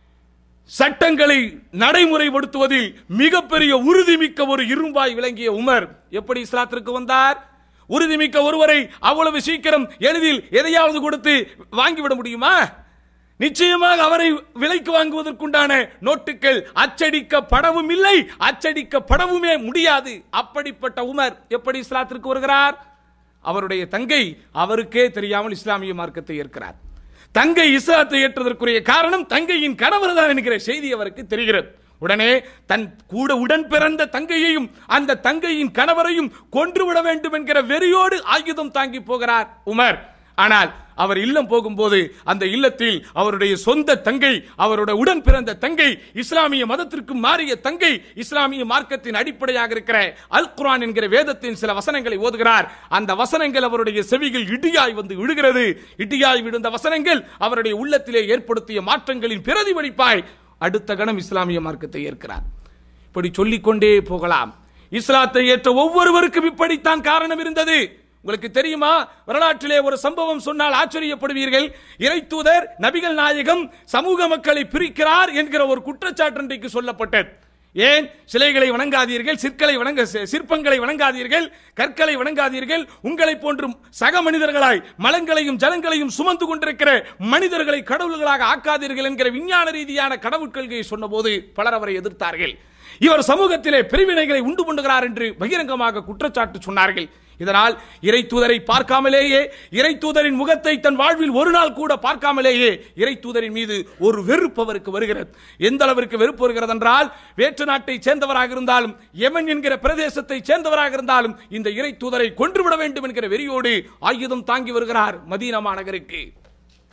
சட்டங்களை நடைமுறைப்படுத்துவதில் மிகப்பெரிய உறுதிமிக்க ஒரு இரும்பாய் விளங்கிய உமர் எப்படி இஸ்லாத்திற்கு வந்தார்? உறுதிமிக்க ஒருவரை அவ்வளவு சீக்கிரம் எளிதில் எதையாவது கொடுத்து வாங்கிவிட முடியுமா? நிச்சயமாக அவரை விலைக்கு வாங்குவதற்குண்டான நோட்டுகள் அச்சடிக்கப்படவும் இல்லை, அச்சடிக்கப்படவுமே முடியாது. அப்படிப்பட்ட உமர் எப்படி இஸ்லாத்திற்கு வருகிறார்? அவருடைய தங்கை அவருக்கே தெரியாமல் இஸ்லாமிய மார்க்கத்தை ஏற்கிறார். தங்கை இஸ்லாத்தை ஏற்றதற்குரிய காரணம் தங்கையின் கணவர் தான் என்கிற செய்தி அவருக்கு தெரிகிறது. உடனே தன் கூட உடன் பிறந்த தங்கையையும் அந்த தங்கையின் கணவரையும் கொன்றுவிட வேண்டும் என்கிற வெறியோடு ஆயுதம் தாங்கி போகிறார் உமர். ஆனால் அவர் இல்லம் போகும்போது அந்த இல்லத்தில் அவருடைய சொந்த தங்கை, அவருடைய உடன் பிறந்த தங்கை, இஸ்லாமிய மதத்திற்கு மாறிய தங்கை, இஸ்லாமிய மார்க்கத்தின் அடிப்படையாக இருக்கிற அல் குர்ஆன் என்கிற வேதத்தின் சில வசனங்களை ஓதுகிறார். அந்த வசனங்கள் அவருடைய செவிகள் இடியாய் வந்து விழுகிறது. இடியாய் விழுந்த வசனங்கள் அவருடைய உள்ளத்திலே ஏற்படுத்திய மாற்றங்களின் பிரதிபலிப்பாய் அடுத்த கணம் இஸ்லாமிய மார்க்கத்தை ஏற்கிறார். இப்படி சொல்லிக்கொண்டே போகலாம். இஸ்லாத்தை ஏற்ற ஒவ்வொருவருக்கும் இப்படித்தான் காரணம் இருந்தது. உங்களுக்கு தெரியுமா? வரலாற்றிலே ஒரு சம்பவம் சொன்னால் ஆச்சரியப்படுவீர்கள். இறை தூதர் நபிகள் நாயகம் சமூக மக்களை பிரிக்கிறார் என்கிற ஒரு குற்றச்சாட்டு இன்றைக்கு சொல்லப்பட்டது. ஏன் சிலைகளை வணங்காதீர்கள், சிற்களை வணங்க சிற்பங்களை வணங்காதீர்கள், கற்களை வணங்காதீர்கள், உங்களை போன்று சக மனிதர்களாய் மலங்களையும் ஜலங்களையும் சுமந்து கொண்டிருக்கிற மனிதர்களை கடவுள்களாக ஆக்காதீர்கள் என்கிற விஞ்ஞான ரீதியான கடவுள் கொள்கையை சொன்னபோது பலர் அவரை எதிர்த்தார்கள். இவர் சமூகத்திலே பிரிவினைகளை உண்டு பண்ணுகிறார் என்று பகிரங்கமாக குற்றச்சாட்டு சொன்னார்கள். இதனால் இறை தூதரை பார்க்காமலேயே, இறை தூதரின் முகத்தை தன் வாழ்வில் ஒரு நாள் கூட பார்க்காமலேயே இறை தூதரின் மீது ஒரு வெறுப்பு அவருக்கு வருகிறது. எந்த அளவிற்கு வெறுப்பு வருகிறது என்றால், வேற்று நாட்டை சேர்ந்தவராக இருந்தாலும், யமன் என்கிற பிரதேசத்தை சேர்ந்தவராக இருந்தாலும் இந்த இறை தூதரை கொன்றுவிட வேண்டும் என்கிற வெறியோடு ஆயுதம் தாங்கி வருகிறார் மதீனா மாநகருக்கு.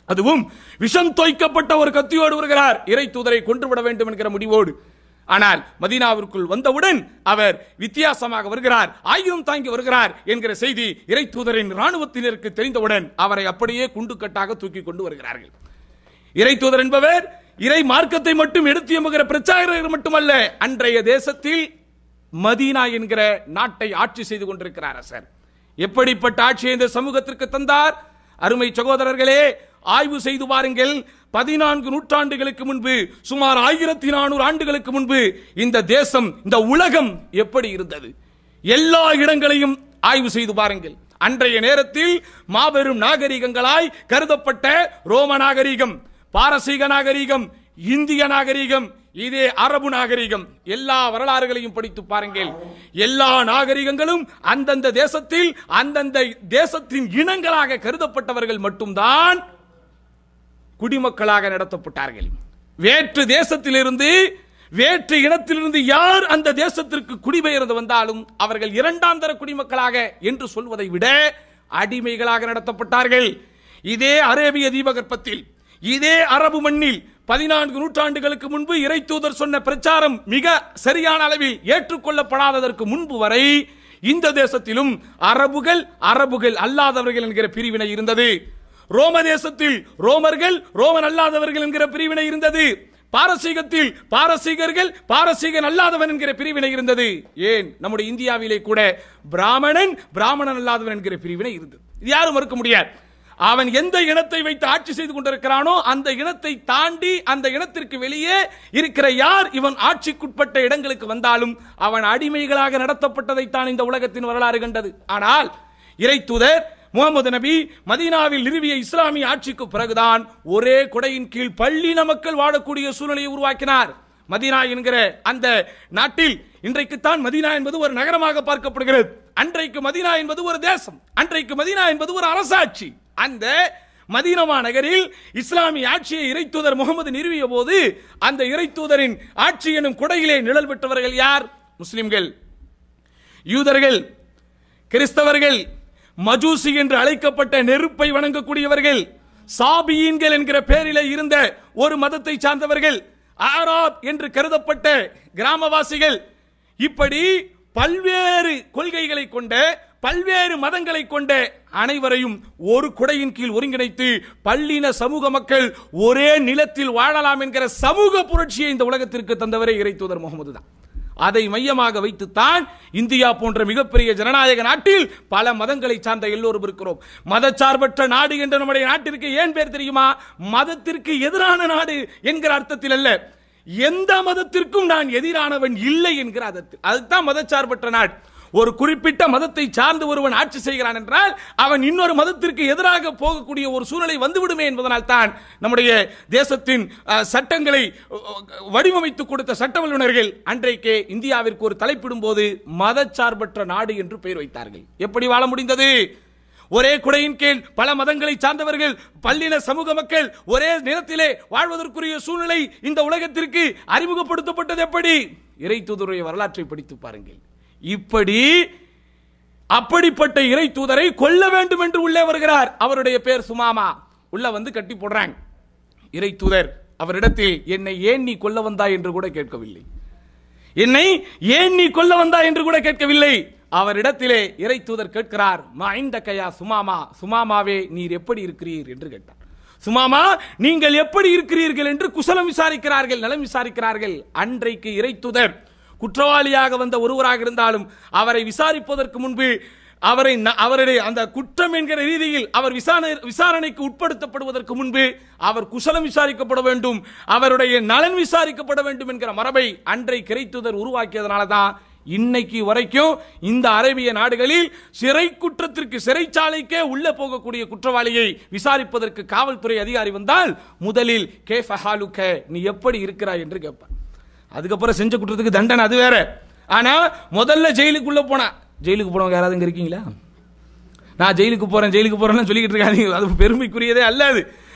அதுவும் விஷம் தோய்க்கப்பட்ட ஒரு கத்தியோடு வருகிறார், இறை தூதரை கொன்றுவிட வேண்டும் என்கிற முடிவோடு. ஆனால் மதீனாவிற்குள் வந்தவுடன் அவர் வித்தியாசமாக வருகிறார், ஆயுதம் தாங்கி வருகிறார் என்கிற செய்தி இறை தூதரின் ராணுவத்தினருக்கு தெரிந்தவுடன் அவரை அப்படியே குண்டுக்கட்டாக தூக்கி கொண்டு வருகிறார்கள். இறை தூதர் என்பவர் இறை மார்க்கத்தை மட்டும் எடுத்து எம்புகிற பிரச்சாரகர் மட்டுமல்ல, அன்றைய தேசத்தில் மதீனா என்கிற நாட்டை ஆட்சி செய்து கொண்டிருக்கிறார் சார். எப்படிப்பட்ட ஆட்சியை இந்த சமூகத்திற்கு தந்தார்? அருமை சகோதரர்களே, ஆய்வு செய்து பாருங்கள். பதினான்கு நூற்றாண்டுகளுக்கு முன்பு, சுமார் ஆயிரத்தி நானூறு ஆண்டுகளுக்கு முன்பு இந்த தேசம், இந்த உலகம் எப்படி இருந்தது? எல்லா இடங்களையும் ஆய்வு செய்து பாருங்கள். அன்றைய நேரத்தில் மாபெரும் நாகரிகங்களாய் கருதப்பட்ட ரோம நாகரிகம், பாரசீக நாகரிகம், இந்திய நாகரிகம், இதே அரபு நாகரிகம், எல்லா வரலாறுகளையும் படித்து பாருங்கள். எல்லா நாகரிகங்களும் அந்தந்த தேசத்தில் அந்தந்த தேசத்தின் இனங்களாக கருதப்பட்டவர்கள் மட்டும்தான் குடிமக்களாக நடத்தப்பட்டார்கள். வேற்று தேசத்திலிருந்து, வேற்று இனத்திலிருந்து யார் அந்த தேசத்திற்கு குடிபெயர்ந்து வந்தாலும் அவர்கள் இரண்டாம் தர குடிமக்களாக என்று சொல்வதை விட அடிமைகளாக நடத்தப்பட்டார்கள். இதே அரேபிய தீபகற்பத்தில், இதே அரபு மண்ணில் பதினான்கு நூற்றாண்டுகளுக்கு முன்பு இறை தூதர் சொன்ன பிரச்சாரம் மிக சரியான அளவில் ஏற்றுக்கொள்ளப்படாததற்கு முன்பு வரை இந்த தேசத்திலும் அரபுகள், அரபுகள் அல்லாதவர்கள் என்கிற பிரிவினை இருந்தது. ரோம தேசத்தில் ரோமர்கள், ரோமன் அல்லாதவர்கள் என்கிற பிரிவினை இருந்தது. பாரசீகத்தில் பாரசீகர்கள், பாரசீகன் அல்லாதவன் என்கிற பிரிவினை இருந்தது. ஏன் நம்முடைய இந்தியாவிலே கூட பிராமணன், பிராமணன் அல்லாதவன் என்கிற பிரிவினை இருந்தது. இது யாரும் மறுக்க முடியாது. அவன் எந்த இனத்தை வைத்து ஆட்சி செய்து கொண்டிருக்கிறானோ அந்த இனத்தை தாண்டி அந்த இனத்திற்கு வெளியே இருக்கிற யார் இவன் ஆட்சிக்குட்பட்ட இடங்களுக்கு வந்தாலும் அவன் அடிமைகளாக நடத்தப்பட்டதைத்தான் இந்த உலகத்தின் வரலாறு கண்டது. ஆனால் இறை தூதர் முகமது நபி மதீனாவில் நிறுவிய இஸ்லாமிய ஆட்சிக்கு பிறகுதான் ஒரே குடையின் கீழ் பள்ளின மக்கள் வாழக்கூடிய சூழ்நிலையை உருவாக்கினார். மதீனா என்கிற அந்த நாட்டில் இன்றைக்குத்தான் மதீனா என்பது ஒரு நகரமாக பார்க்கப்படுகிறது. அன்றைக்கு மதீனா என்பது ஒரு தேசம், அன்றைக்கு மதீனா என்பது ஒரு அரசாட்சி. அந்த மதீனா நகரில் இஸ்லாமிய ஆட்சியை இறை தூதர் முகமது நிறுவிய போது அந்த இறை தூதரின் ஆட்சி எனும் குடையிலே நிழல் பெற்றவர்கள் யார்? முஸ்லிம்கள், யூதர்கள், கிறிஸ்தவர்கள், மஜூசி என்று அழைக்கப்பட்ட நெருப்பை வணங்கக்கூடியவர்கள், சாபியீன்கள் என்கிற பெயரிலே இருந்த ஒரு மதத்தை சார்ந்தவர்கள், ஆராப் என்று கருதப்பட்ட கிராமவாசிகள், இப்படி பல்வேறு கொள்கைகளை கொண்ட, பல்வேறு மதங்களை கொண்ட அனைவரையும் ஒரு குடையின் கீழ் ஒருங்கிணைத்து பல்லின சமூக மக்கள் ஒரே நிலத்தில் வாழலாம் என்கிற சமூக புரட்சியை இந்த உலகத்திற்கு தந்தவரே இறை தூதர் முகமது தான். அதை மையமாக வைத்துத்தான் இந்தியா போன்ற மிகப்பெரிய ஜனநாயக நாட்டில் பல மதங்களை சார்ந்த எல்லோரும் இருக்கிறோம். மதச்சார்பற்ற நாடு என்ற நம்முடைய நாட்டிற்கு ஏன் பேர் தெரியுமா? மதத்திற்கு எதிரான நாடு என்கிற அர்த்தத்தில் அல்ல, எந்த மதத்திற்கும் நான் எதிரானவன் இல்லை என்கிற அர்த்தத்தில். அதுதான் மதச்சார்பற்ற நாடு. ஒரு குறிப்பிட்ட மதத்தை சார்ந்து ஒருவன் ஆட்சி செய்கிறான் என்றால் அவன் இன்னொரு மதத்திற்கு எதிராக போகக்கூடிய ஒரு சூழ்நிலை வந்துவிடுமே என்பதனால் தான் நம்முடைய தேசத்தின் சட்டங்களை வடிவமைத்து கொடுத்த சட்ட வல்லுநர்கள் அன்றைக்கே இந்தியாவிற்கு ஒரு தலைப்பிடும் போது மதச்சார்பற்ற நாடு என்று பெயர் வைத்தார்கள். எப்படி வாழ முடிந்தது? ஒரே குடையின் கீழ் பல மதங்களை சார்ந்தவர்கள், பல்லின சமூக மக்கள் ஒரே நிலத்திலே வாழ்வதற்குரிய சூழ்நிலை இந்த உலகத்திற்கு அறிமுகப்படுத்தப்பட்டது எப்படி? இறை தூதருடைய வரலாற்றை படித்து பாருங்கள். இப்படி அப்படிப்பட்ட இறை தூதரை கொல்ல வேண்டும் என்று உள்ளே வருகிறார். அவருடைய பேர் சுமாமா. உள்ள வந்து கட்டி போடுறாங்க. இறை தூதர் அவரிடத்தில் என்னை ஏன் நீ கொல்ல வந்தாய் என்று கூட கேட்கவில்லை. என்னை ஏன் நீ கொல்ல வந்தாய் என்று கூட கேட்கவில்லை. அவரிடத்திலே இறை தூதர் கேட்கிறார், மைந்தகையா சுமாமா, சுமாமாவே நீர் எப்படி இருக்கிறீர் என்று கேட்டார். சுமாமா நீங்கள் எப்படி இருக்கிறீர்கள் என்று குசலம் விசாரிக்கிறார்கள், நலம் விசாரிக்கிறார்கள். அன்றைக்கு இறை தூதர் குற்றவாளியாக வந்த ஒருவராக இருந்தாலும் அவரை விசாரிப்பதற்கு முன்பு அவரை அவருடைய அந்த குற்றம் என்கிற ரீதியில் அவர் விசாரணைக்கு உட்படுத்தப்படுவதற்கு முன்பு அவர் குசலம் விசாரிக்கப்பட வேண்டும், அவருடைய நலன் விசாரிக்கப்பட வேண்டும் என்கிற மரபை அன்றை இறை தூதர் உருவாக்கியதனால தான் இன்னைக்கு வரைக்கும் இந்த அரேபிய நாடுகளில் சிறை குற்றத்திற்கு சிறைச்சாலைக்கே உள்ள போகக்கூடிய குற்றவாளியை விசாரிப்பதற்கு காவல்துறை அதிகாரி வந்தால் முதலில் கேஃப ஹாலுக, நீ எப்படி இருக்கிறாய் என்று கேட்பார். அதுக்கப்புறம் செஞ்ச குற்றத்துக்கு தண்டனை அது வேற. ஆனா முதல்ல ஜெயிலுக்குள்ள போனா, ஜெயிலுக்கு போனவங்க யாராவது இங்க இருக்கீங்களா? நான் ஜெயிலுக்கு போறேன் ஜெயிலுக்கு போறேன்னு சொல்லிக்கிட்டு இருக்காங்க, அது பெருமைக்குரியதே அல்ல. அது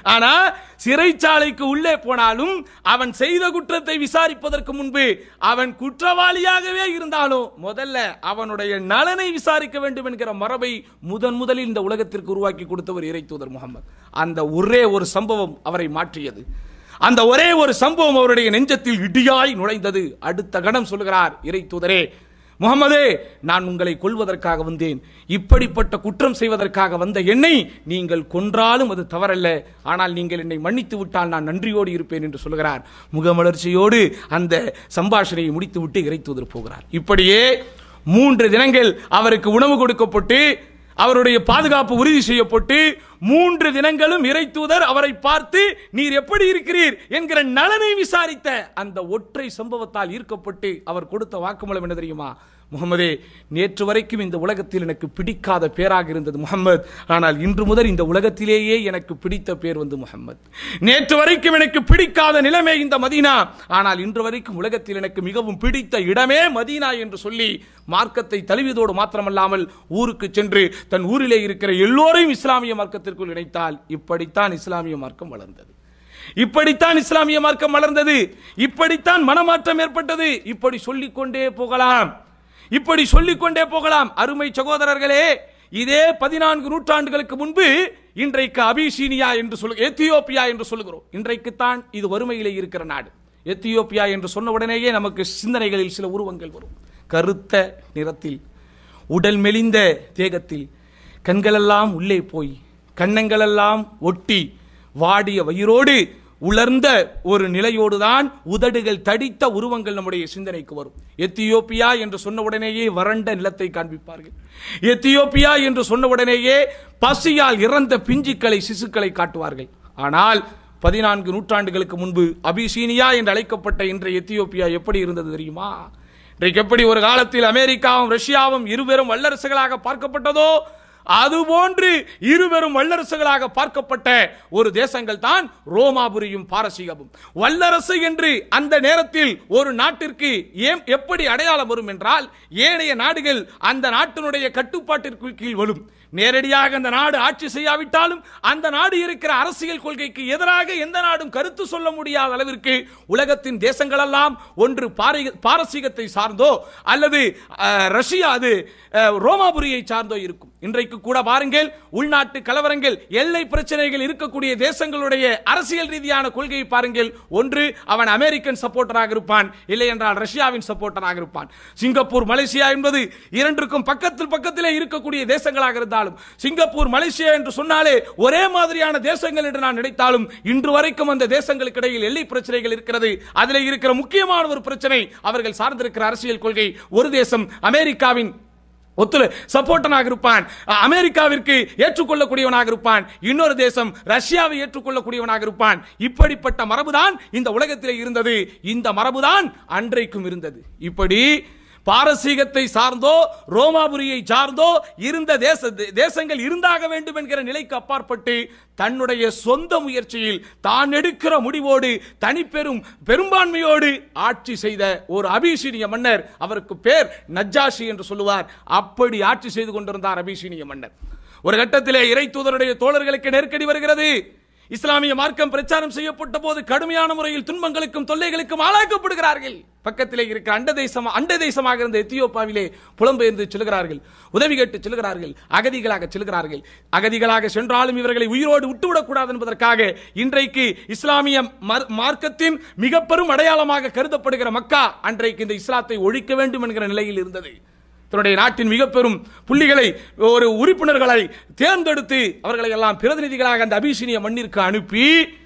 ஆனா சிறைச்சாலைக்கு உள்ளே போனாலும் அவன் செய்த குற்றத்தை விசாரிப்பதற்கு முன்பு அவன் குற்றவாளியாகவே இருந்தாலும் முதல்ல அவனுடைய நலனை விசாரிக்க வேண்டும் என்கிற மரபை முதன் முதலில் இந்த உலகத்திற்கு உருவாக்கி கொடுத்தவர் இறை தூதர் முகமது. அந்த ஒரே ஒரு சம்பவம் அவரை மாற்றியது. அந்த ஒரே ஒரு சம்பவம் அவருடைய நெஞ்சத்தில் இடியாய் நுழைந்தது. அடுத்த கணம் சொல்கிறார் இறை தூதரே முகமதே, நான் உங்களை கொல்வதற்காக வந்தேன். இப்படிப்பட்ட குற்றம் செய்வதற்காக வந்த என்னை நீங்கள் கொன்றாலும் அது தவறல்ல. ஆனால் நீங்கள் என்னை மன்னித்து விட்டால் நான் நன்றியோடு இருப்பேன் என்று சொல்கிறார். முகமலர்ச்சியோடு அந்த சம்பாஷணையை முடித்து விட்டு இறை தூதர் போகிறார். இப்படியே மூன்று தினங்கள் அவருக்கு உணவு கொடுக்கப்பட்டு அவருடைய பாதுகாப்பு உறுதி செய்யப்பட்டு மூன்று தினங்களும் இறை தூதர் அவரை பார்த்து நீர் எப்படி இருக்கிறீர் என்கிற நலனை விசாரித்த அந்த ஒற்றை சம்பவத்தால் ஈர்க்கப்பட்டு அவர் கொடுத்த வாக்குமூலம் என்ன தெரியுமா? முகமதே, நேற்று வரைக்கும் இந்த உலகத்தில் எனக்கு பிடிக்காத பேராக இருந்தது முகமது. ஆனால் இன்று முதல் இந்த உலகத்திலேயே எனக்கு பிடித்த பேர் வந்து முகமது. நேற்று வரைக்கும் எனக்கு பிடிக்காத நிலைமை இந்த மதீனா, ஆனால் இன்று வரைக்கும் உலகத்தில் எனக்கு மிகவும் பிடித்த இடமே மதீனா என்று சொல்லி மார்க்கத்தை தழுவியதோடு மாத்திரமல்லாமல் ஊருக்கு சென்று தன் ஊரிலே இருக்கிற எல்லோரையும் இஸ்லாமிய மார்க்கத்திற்குள் இணைத்தால் இப்படித்தான் இஸ்லாமிய மார்க்கம் வளர்ந்தது. இப்படித்தான் இஸ்லாமிய மார்க்கம் வளர்ந்தது. இப்படித்தான் மனமாற்றம் ஏற்பட்டது. இப்படி சொல்லிக்கொண்டே போகலாம், இப்படி சொல்லிக்கொண்டே போகலாம். அருமை சகோதரர்களே, இதே பதினான்கு நூற்றாண்டுகளுக்கு முன்பு இன்றைக்கு அபிசீனியா என்று சொல்ல எத்தியோப்பியா என்று சொல்லுகிறோம். இன்றைக்குத்தான் இது வறுமையிலே இருக்கிற நாடு. எத்தியோப்பியா என்று சொன்ன உடனேயே நமக்கு சிந்தனைகளில் சில உருவங்கள் வரும். கருத்த நிறத்தில், உடல் மெலிந்த தேகத்தில், கண்களெல்லாம் உள்ளே போய் கன்னங்களெல்லாம் ஒட்டி வாடிய வயிறோடு உலர்ந்த ஒரு நிலையோடுதான் உதடுகள் தடித்த உருவங்கள் நம்முடைய சிந்தனைக்கு வரும். எத்தியோப்பியா என்று சொன்ன உடனேயே வறண்ட நிலத்தை காண்பிப்பார்கள். எத்தியோப்பியா என்று சொன்ன உடனேயே பசியால் இறந்த பிஞ்சுக்களை சிசுக்களை காட்டுவார்கள். ஆனால் பதினான்கு நூற்றாண்டுகளுக்கு முன்பு அபிசீனியா என்று அழைக்கப்பட்ட இன்றைய எத்தியோப்பியா எப்படி இருந்தது தெரியுமா? இன்றைக்கு எப்படி ஒரு காலத்தில் அமெரிக்காவும் ரஷ்யாவும் இருவரும் வல்லரசுகளாக பார்க்கப்பட்டதோ அதுபோன்று இருவரும் வல்லரசுகளாக பார்க்கப்பட்ட ஒரு தேசங்கள் தான் ரோமாபுரியும் பாரசீகமும். வல்லரசு என்று அந்த நேரத்தில் ஒரு நாட்டிற்கு ஏன் எப்படி அடையாளம் வரும் என்றால், ஏனைய நாடுகள் அந்த நாட்டினுடைய கட்டுப்பாட்டிற்கு கீழ் வரும். நேரடியாக அந்த நாடு ஆட்சி செய்யாவிட்டாலும் அந்த நாடு இருக்கிற அரசியல் கொள்கைக்கு எதிராக எந்த நாடும் கருத்து சொல்ல முடியாத அளவிற்கு உலகத்தின் தேசங்கள் எல்லாம் ஒன்று பாரசீகத்தை சார்ந்தோ அல்லது ரஷ்யா அது ரோமாபுரியை சார்ந்தோ இருக்கும். இன்றைக்கு கூட பாருங்கள், உள்நாட்டு கலவரங்கள், எல்லை பிரச்சனைகள் இருக்கக்கூடிய தேசங்களுடைய அரசியல் ரீதியான கொள்கையை பாருங்கள். ஒன்று அவன் அமெரிக்கன் சப்போர்ட்டராக இருப்பான், இல்லை என்றால் ரஷ்யாவின் சப்போர்ட்டராக இருப்பான். சிங்கப்பூர் மலேசியா என்பது இரண்டிற்கும் பக்கத்தில் பக்கத்திலே இருக்கக்கூடிய தேசங்களாக இருந்தாலும், சிங்கப்பூர் மலேசியா என்று சொன்னாலே ஒரே மாதிரியான தேசங்கள் என்று நான் நினைத்தாலும் இன்று வரைக்கும் அந்த தேசங்களுக்கு இடையில் எல்லை பிரச்சனைகள் இருக்கிறது. அதில் இருக்கிற முக்கியமான ஒரு பிரச்சனை அவர்கள் சார்ந்திருக்கிற அரசியல் கொள்கை. ஒரு தேசம் அமெரிக்காவின் ஒத்துல சப்போர்ட்டனாக இருப்பான், அமெரிக்காவிற்கு ஏற்றுக்கொள்ளக்கூடியவனாக இருப்பான். இன்னொரு தேசம் ரஷ்யாவை ஏற்றுக்கொள்ளக்கூடியவனாக இருப்பான். இப்படிப்பட்ட மரபுதான் இந்த உலகத்திலே இருந்தது. இந்த மரபுதான் அன்றைக்கும் இருந்தது. இப்படி பாரசீகத்தை சார்ந்தோ ரோமாபுரியை சார்ந்தோ இருந்த தேச தேசங்கள் இருந்தாக வேண்டும் என்கிற நிலைக்கு அப்பாற்பட்டு தன்னுடைய சொந்த முயற்சியில் தான் எடுக்கிற முடிவோடு தனிப்பெரும் பெரும்பான்மையோடு ஆட்சி செய்த ஒரு அபிசீனிய மன்னர், அவருக்கு பேர் நஜ்ஜாஷி என்று சொல்லுவார். அப்படி ஆட்சி செய்து கொண்டிருந்தார் அபிசீனிய மன்னர். ஒரு கட்டத்திலே இறை தூதருடைய தோழர்களுக்கு நெருக்கடி வருகிறது. இஸ்லாமிய மார்க்கம் பிரச்சாரம் செய்யப்பட்ட போது கடுமையான முறையில் துன்பங்களுக்கும் தொல்லைகளுக்கும் ஆளாக்கப்படுகிறார்கள். பக்கத்திலே இருக்கிற அண்ட தேசம் அண்ட தேசமாக இருந்த எத்தியோப்பியாவிலே புலம்பெயர்ந்து செல்கிறார்கள், உதவி கேட்டு செல்கிறார்கள், அகதிகளாக செல்கிறார்கள். அகதிகளாக சென்றாலும் இவர்களை உயிரோடு விட்டுவிடக்கூடாது என்பதற்காக இன்றைக்கு இஸ்லாமிய மார்க்கத்தின் மிக பெரும் அடையாளமாக கருதப்படுகிற மக்கா அன்றைக்கு இந்த இஸ்லாத்தை ஒழிக்க வேண்டும் என்கிற நிலையில் இருந்தது. தன்னுடைய நாட்டின் மிக பெரும் புள்ளிகளை, ஒரு உறுப்பினர்களை தேர்ந்தெடுத்து அவர்களை எல்லாம் பிரதிநிதிகளாக அந்த அபிசீனிய மண்ணிற்கு அனுப்பி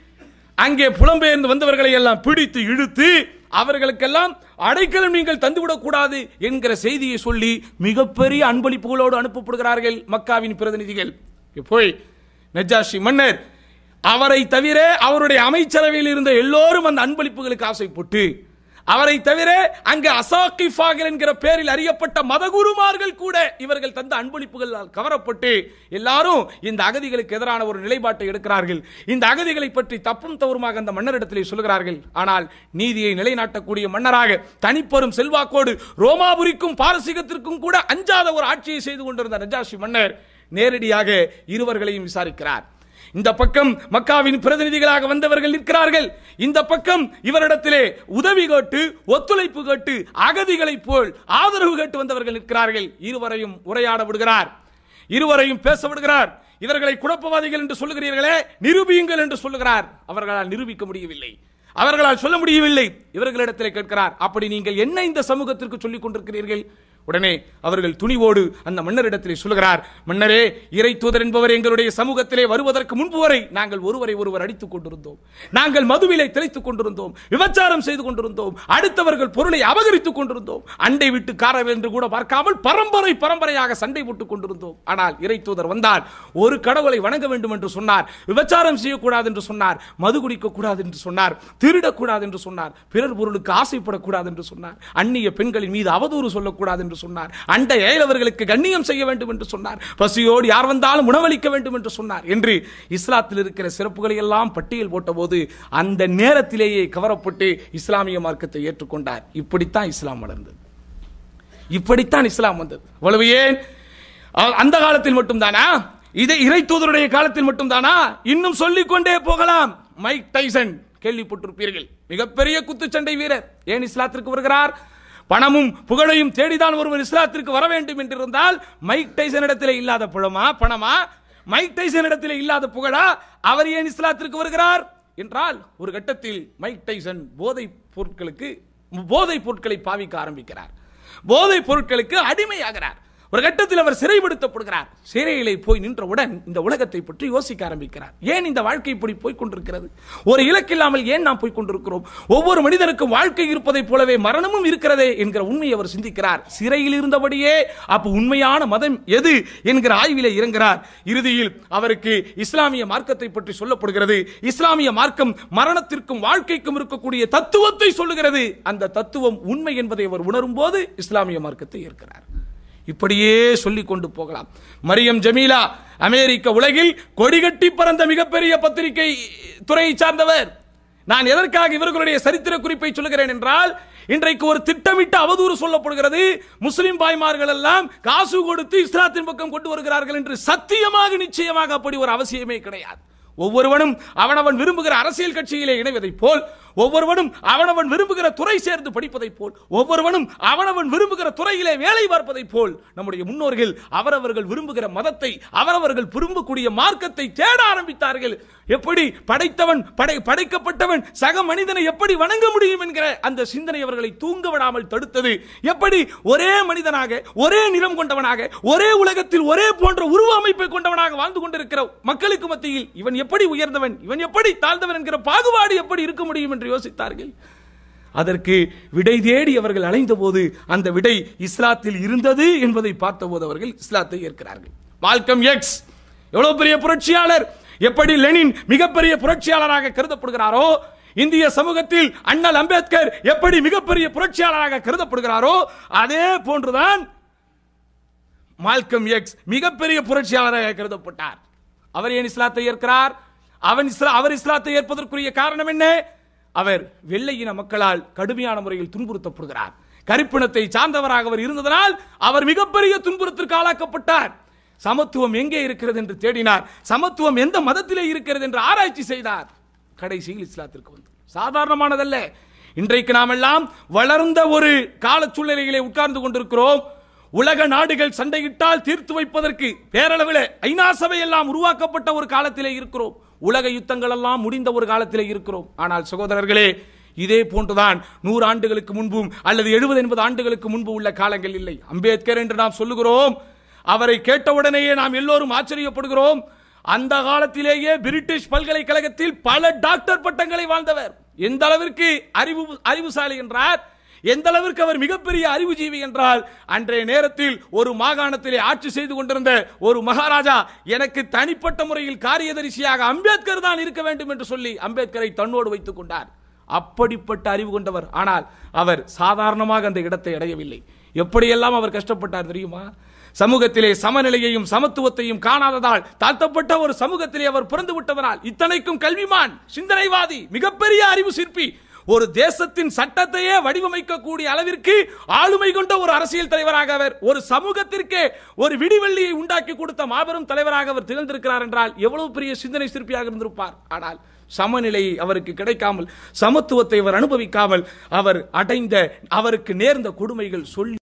அங்கே புலம்பெயர்ந்து வந்தவர்களை எல்லாம் பிடித்து இழுத்து அவர்களுக்கெல்லாம் அடைக்கலம் நீங்கள் தந்துவிடக் கூடாது என்கிற செய்தியை சொல்லி மிகப்பெரிய அன்பளிப்புகளோடு அனுப்பப்படுகிறார்கள் மக்காவின் பிரதிநிதிகள். போய் நஜ்ஜாஷி மன்னர், அவரை தவிர அவருடைய அமைச்சரவையில் இருந்த எல்லோரும் அந்த அன்பளிப்புகளுக்கு ஆசைப்பட்டு, அவரை தவிர அங்கு அசாகிஃபார்கள் என்கிற பெயரில் அறியப்பட்ட மதகுருமார்கள் கூட இவர்கள் தந்த அன்பளிப்புகள் கவரப்பட்டு எல்லாரும் இந்த அகதிகளுக்கு எதிரான ஒரு நிலைப்பாட்டை எடுக்கிறார்கள். இந்த அகதிகளை பற்றி தப்பும் தவறுமாக அந்த மன்னரிடத்திலே சொல்கிறார்கள். ஆனால் நீதியை நிலைநாட்டக்கூடிய மன்னராக தனிப்பெரும் செல்வாக்கோடு ரோமாபுரிக்கும் பாரசீகத்திற்கும் கூட அஞ்சாத ஒரு ஆட்சியை செய்து கொண்டிருந்த நஜ்ஜாஷி மன்னர் நேரடியாக இருவர்களையும் விசாரிக்கிறார். இந்த பக்கம் மக்காவின் பிரதிநிதிகளாக வந்தவர்கள் நிற்கிறார்கள், இந்த பக்கம் இவரிடத்திலே உதவி கேட்டு ஒத்துழைப்பு கேட்டு அகதிகளைப் போல் ஆதரவு கேட்டு வந்தவர்கள் நிற்கிறார்கள். இருவரையும் உரையாட விடுகிறார், இருவரையும் பேச விடுகிறார். இவர்களை குழப்பவாதிகள் என்று சொல்லுகிறீர்களே, நிரூபியுங்கள் என்று சொல்லுகிறார். அவர்களால் நிரூபிக்க முடியவில்லை, அவர்களால் சொல்ல முடியவில்லை. இவர்களிடத்திலே கேட்கிறார், அப்படி நீங்கள் என்ன இந்த சமூகத்திற்கு சொல்லிக் கொண்டிருக்கிறீர்கள்? உடனே அவர்கள் துணிவோடு அந்த மன்னரிடத்திலே சொல்லுகிறார், மன்னரே, இறை தூதர் என்பவர் எங்களுடைய சமூகத்திலே வருவதற்கு முன்பு வரை நாங்கள் ஒருவரை ஒருவர் அடித்துக் கொண்டிருந்தோம், நாங்கள் மதுவிலை தெளித்துக் கொண்டிருந்தோம், விபச்சாரம் செய்து கொண்டிருந்தோம், அடுத்தவர்கள் பொருளை அபகரித்துக் கொண்டிருந்தோம், அண்டை விட்டு காரர் என்று கூட பார்க்காமல் பரம்பரை பரம்பரையாக சண்டை போட்டுக் கொண்டிருந்தோம். ஆனால் இறை தூதர் வந்தால் ஒரு கடவுளை வணங்க வேண்டும் என்று சொன்னார், விபச்சாரம் செய்யக்கூடாது என்று சொன்னார், மது குடிக்க கூடாது என்று சொன்னார், திருடக்கூடாது என்று சொன்னார், பிறர் பொருளுக்கு ஆசைப்படக்கூடாது என்று சொன்னார், அந்நிய பெண்களின் மீது அவதூறு சொல்லக்கூடாது என்று சொன்னார், அண்டை அயலவர்களுக்கு கண்ணியம் செய்ய வேண்டும் என்று சொன்னார், பசியோடு யார் வந்தாலும் உணவளிக்க வேண்டும் என்று சொன்னார் என்று இஸ்லாத்தில் இருக்கிற சிறப்புகளை எல்லாம் பட்டியல் போட்டபோது அந்த நேரத்திலேயே கவரப்பட்டு இஸ்லாமிய மார்க்கத்தை ஏற்றுக்கொண்டார். இப்படித்தான் இஸ்லாம் வளர்ந்தது, இப்படித்தான் இஸ்லாம் வந்தது. அவ்வளவு ஏன் அந்த காலத்தில் மட்டும்தானா? இதை இறை தூதருடைய காலத்தில் மட்டும்தானா? இன்னும் சொல்லிக்கொண்டே போகலாம். மைக் டைசன் கேள்விப்பட்டிருப்பீர்கள், மிகப்பெரிய குத்துச்சண்டை வீரர். ஏன் இஸ்லாத்திற்கு வருகிறார்? பணமும் புகழையும் தேடிதான் ஒருவர் இஸ்லாத்திற்கு வர வேண்டும் என்றிருந்தால் மைக் டைசன் இடத்திலே இல்லாத பணமா பணமா மைக் டைசன் இடத்திலே இல்லாத புகழா? அவர் ஏன் இஸ்லாத்திற்கு வருகிறார் என்றால், ஒரு கட்டத்தில் மைக் டைசன் போதை பொருட்களுக்கு போதை பொருட்களை பாவிக்க ஆரம்பிக்கிறார், போதை பொருட்களுக்கு அடிமையாகிறார். ஒரு கட்டத்தில் அவர் சிறைப்படுத்தப்படுகிறார். சிறையிலே போய் நின்றவுடன் இந்த உலகத்தை பற்றி யோசிக்க ஆரம்பிக்கிறார். ஏன் இந்த வாழ்க்கை இப்படி போய் கொண்டிருக்கிறது? ஒரு இலக்கில்லாமல் ஏன் நாம் போய் கொண்டிருக்கிறோம்? ஒவ்வொரு மனிதனுக்கும் வாழ்க்கை இருப்பதை போலவே மரணமும் இருக்கிறதே என்கிற உண்மையை அவர் சிந்திக்கிறார். சிறையில் இருந்தபடியே அப்ப உண்மையான மதம் எது என்கிற ஆய்விலே இறங்குகிறார். இறுதியில் அவருக்கு இஸ்லாமிய மார்க்கத்தை பற்றி சொல்லப்படுகிறது. இஸ்லாமிய மார்க்கம் மரணத்திற்கும் வாழ்க்கைக்கும் இருக்கக்கூடிய தத்துவத்தை சொல்லுகிறது. அந்த தத்துவம் உண்மை என்பதை அவர் உணரும் போது இஸ்லாமிய மார்க்கத்தை ஏற்கிறார். இப்படியே சொல்லிக் கொண்டு போகலாம். மரியம் ஜமீலா அமெரிக்க உலகில் கொடிகட்டி பறந்த மிகப்பெரிய பத்திரிகை துறையை சார்ந்தவர். நான் எதற்காக இவர்களுடைய சரித்திர குறிப்பை சொல்லுகிறேன் என்றால், இன்றைக்கு ஒரு திட்டமிட்ட அவதூறு சொல்லப்படுகிறது. முஸ்லிம் பாய்மார்கள் எல்லாம் காசு கொடுத்து இஸ்லாத்தின் பக்கம் கொண்டு வருகிறார்கள் என்று. சத்தியமாக நிச்சயமாக அப்படி ஒரு அவசியமே கிடையாது. ஒவ்வொருவனும் அவனவன் விரும்புகிற அரசியல் கட்சியிலே இணைவதை போல், ஒவ்வொருவனும் அவனவன் விரும்புகிற துறை சேர்ந்து படிப்பதை போல், ஒவ்வொருவனும் அவனவன் விரும்புகிற துறையிலே வேலை பார்ப்பதை போல் நம்முடைய முன்னோர்கள் அவரவர்கள் விரும்புகிற மதத்தை, அவரவர்கள் விரும்பக்கூடிய மார்க்கத்தை தேட ஆரம்பித்தார்கள். எப்படி படைத்தவன் படை படைக்கப்பட்டவன் சக மனிதனை எப்படி வணங்க முடியும் என்கிற அந்த சிந்தனை அவர்களை தூங்க விடாமல் தடுத்தது. எப்படி ஒரே மனிதனாக, ஒரே நிறம் கொண்டவனாக, ஒரே உலகத்தில் ஒரே போன்ற உருவ அமைப்பை கொண்டவனாக வாழ்ந்து கொண்டிருக்கிற மக்களுக்கு மத்தியில் இவன் எப்படி உயர்ந்தவன், இவன் எப்படி தாழ்ந்தவன் என்கிற பாகுபாடு எப்படி இருக்க முடியும் என்று யோசித்தார்கள். அதற்கு விடை தேடி அவர்கள் அலைந்த போது அந்த விடை இஸ்லாத்தில் இருந்தது என்பதை பார்த்தபோது அவர்கள் இஸ்லாத்தை ஏற்கிறார்கள். மால்கம் எக்ஸ் எவ்வளவு பெரிய புரட்சியாளர், எப்படி லெனின் மிகப்பெரிய புரட்சியாளராக கருதப்படுகிறாரோ, இந்திய சமூகத்தில் அண்ணல் அம்பேத்கர் எப்படி மிகப்பெரிய புரட்சியாளராக கருதப்படுகிறாரோ, அதே போன்றுதான் மால்கம் எக்ஸ் மிகப்பெரிய புரட்சியாளராக கருதப்பட்டார். அவர் ஏன் இஸ்லாத்தை ஏற்கிறார்? அவன் அவர் இஸ்லாத்தை ஏற்பதற்குரிய காரணம் என்ன? அவர் வெள்ளையின மக்களால் கடுமையான முறையில் துன்புறுத்தப்படுகிறார். கருப்பினத்தை சார்ந்தவராக அவர் இருந்ததனால் அவர் மிகப்பெரிய துன்புறுத்திற்கு ஆளாக்கப்பட்டார். சமத்துவம் எங்கே இருக்கிறது என்று தேடினார். சமத்துவம் எந்த மதத்திலே இருக்கிறது என்று ஆராய்ச்சி செய்தார். கடைசியில் இஸ்லாத்திற்கு வந்து சாதாரணமானதல்ல. இன்றைக்கு நாம் எல்லாம் வளர்ந்த ஒரு கால சூழ்நிலைகளை உட்கார்ந்து கொண்டிருக்கிறோம். உலக நாடுகள் சண்டையிட்டால் தீர்த்து வைப்பதற்கு பேரளவில் ஐநா சபை எல்லாம் உருவாக்கப்பட்ட ஒரு காலத்திலே இருக்கிறோம். உலக யுத்தங்கள் எல்லாம் முடிந்த ஒரு காலத்திலே இருக்கிறோம். ஆனால் சகோதரர்களே, இதே போன்றுதான் நூறு ஆண்டுகளுக்கு முன்பும் அல்லது எழுபது எண்பது ஆண்டுகளுக்கு முன்பு உள்ள காலங்கள் இல்லை. அம்பேத்கர் என்று நாம் சொல்லுகிறோம், அவரை கேட்டவுடனேயே நாம் எல்லோரும் ஆச்சரியப்படுகிறோம். அந்த காலத்திலேயே பிரிட்டிஷ் பல்கலைக்கழகத்தில் பல டாக்டர் பட்டங்களை வாழ்ந்தவர். எந்த அளவிற்கு அறிவு அறிவுசாலி என்றார், எந்த அளவிற்கு அவர் மிகப்பெரிய அறிவுஜீவி என்றால், அன்றைய நேரத்தில் ஒரு மாகாணத்திலே ஆட்சி செய்து கொண்டிருந்த ஒரு மகாராஜா எனக்கு தனிப்பட்ட முறையில் காரியதரிசியாக அம்பேத்கர் தான் இருக்க வேண்டும் என்று சொல்லி அம்பேத்கரை தன்னோடு வைத்துக் கொண்டார். அப்படிப்பட்ட அறிவு கொண்டவர். ஆனால் அவர் சாதாரணமாக அந்த இடத்தை அடையவில்லை. எப்படியெல்லாம் அவர் கஷ்டப்பட்டார் தெரியுமா? சமூகத்திலே சமநிலையையும் சமத்துவத்தையும் காணாததால் தாழ்த்தப்பட்ட ஒரு சமூகத்திலே அவர் பிறந்து விட்டதனால், இத்தனைக்கும் கல்விமான், சிந்தனைவாதி, மிகப்பெரிய அறிவு சிற்பி, ஒரு தேசத்தின் சட்டத்தையே வடிவமைக்கக்கூடிய அளவிற்கு ஆளுமை கொண்ட ஒரு அரசியல் தலைவராக அவர், ஒரு சமூகத்திற்கு ஒரு விடிவெள்ளியை உண்டாக்கி கொடுத்த மாபெரும் தலைவராக அவர் திகழ்ந்திருக்கிறார் என்றால் எவ்வளவு பெரிய சிந்தனை சிற்பியாக இருந்திருப்பார். ஆனால் சமநிலை அவருக்கு கிடைக்காமல், சமத்துவத்தை அவர் அனுபவிக்காமல், அவர் அடைந்த அவருக்கு நேர்ந்த கொடுமைகள் சொல்லி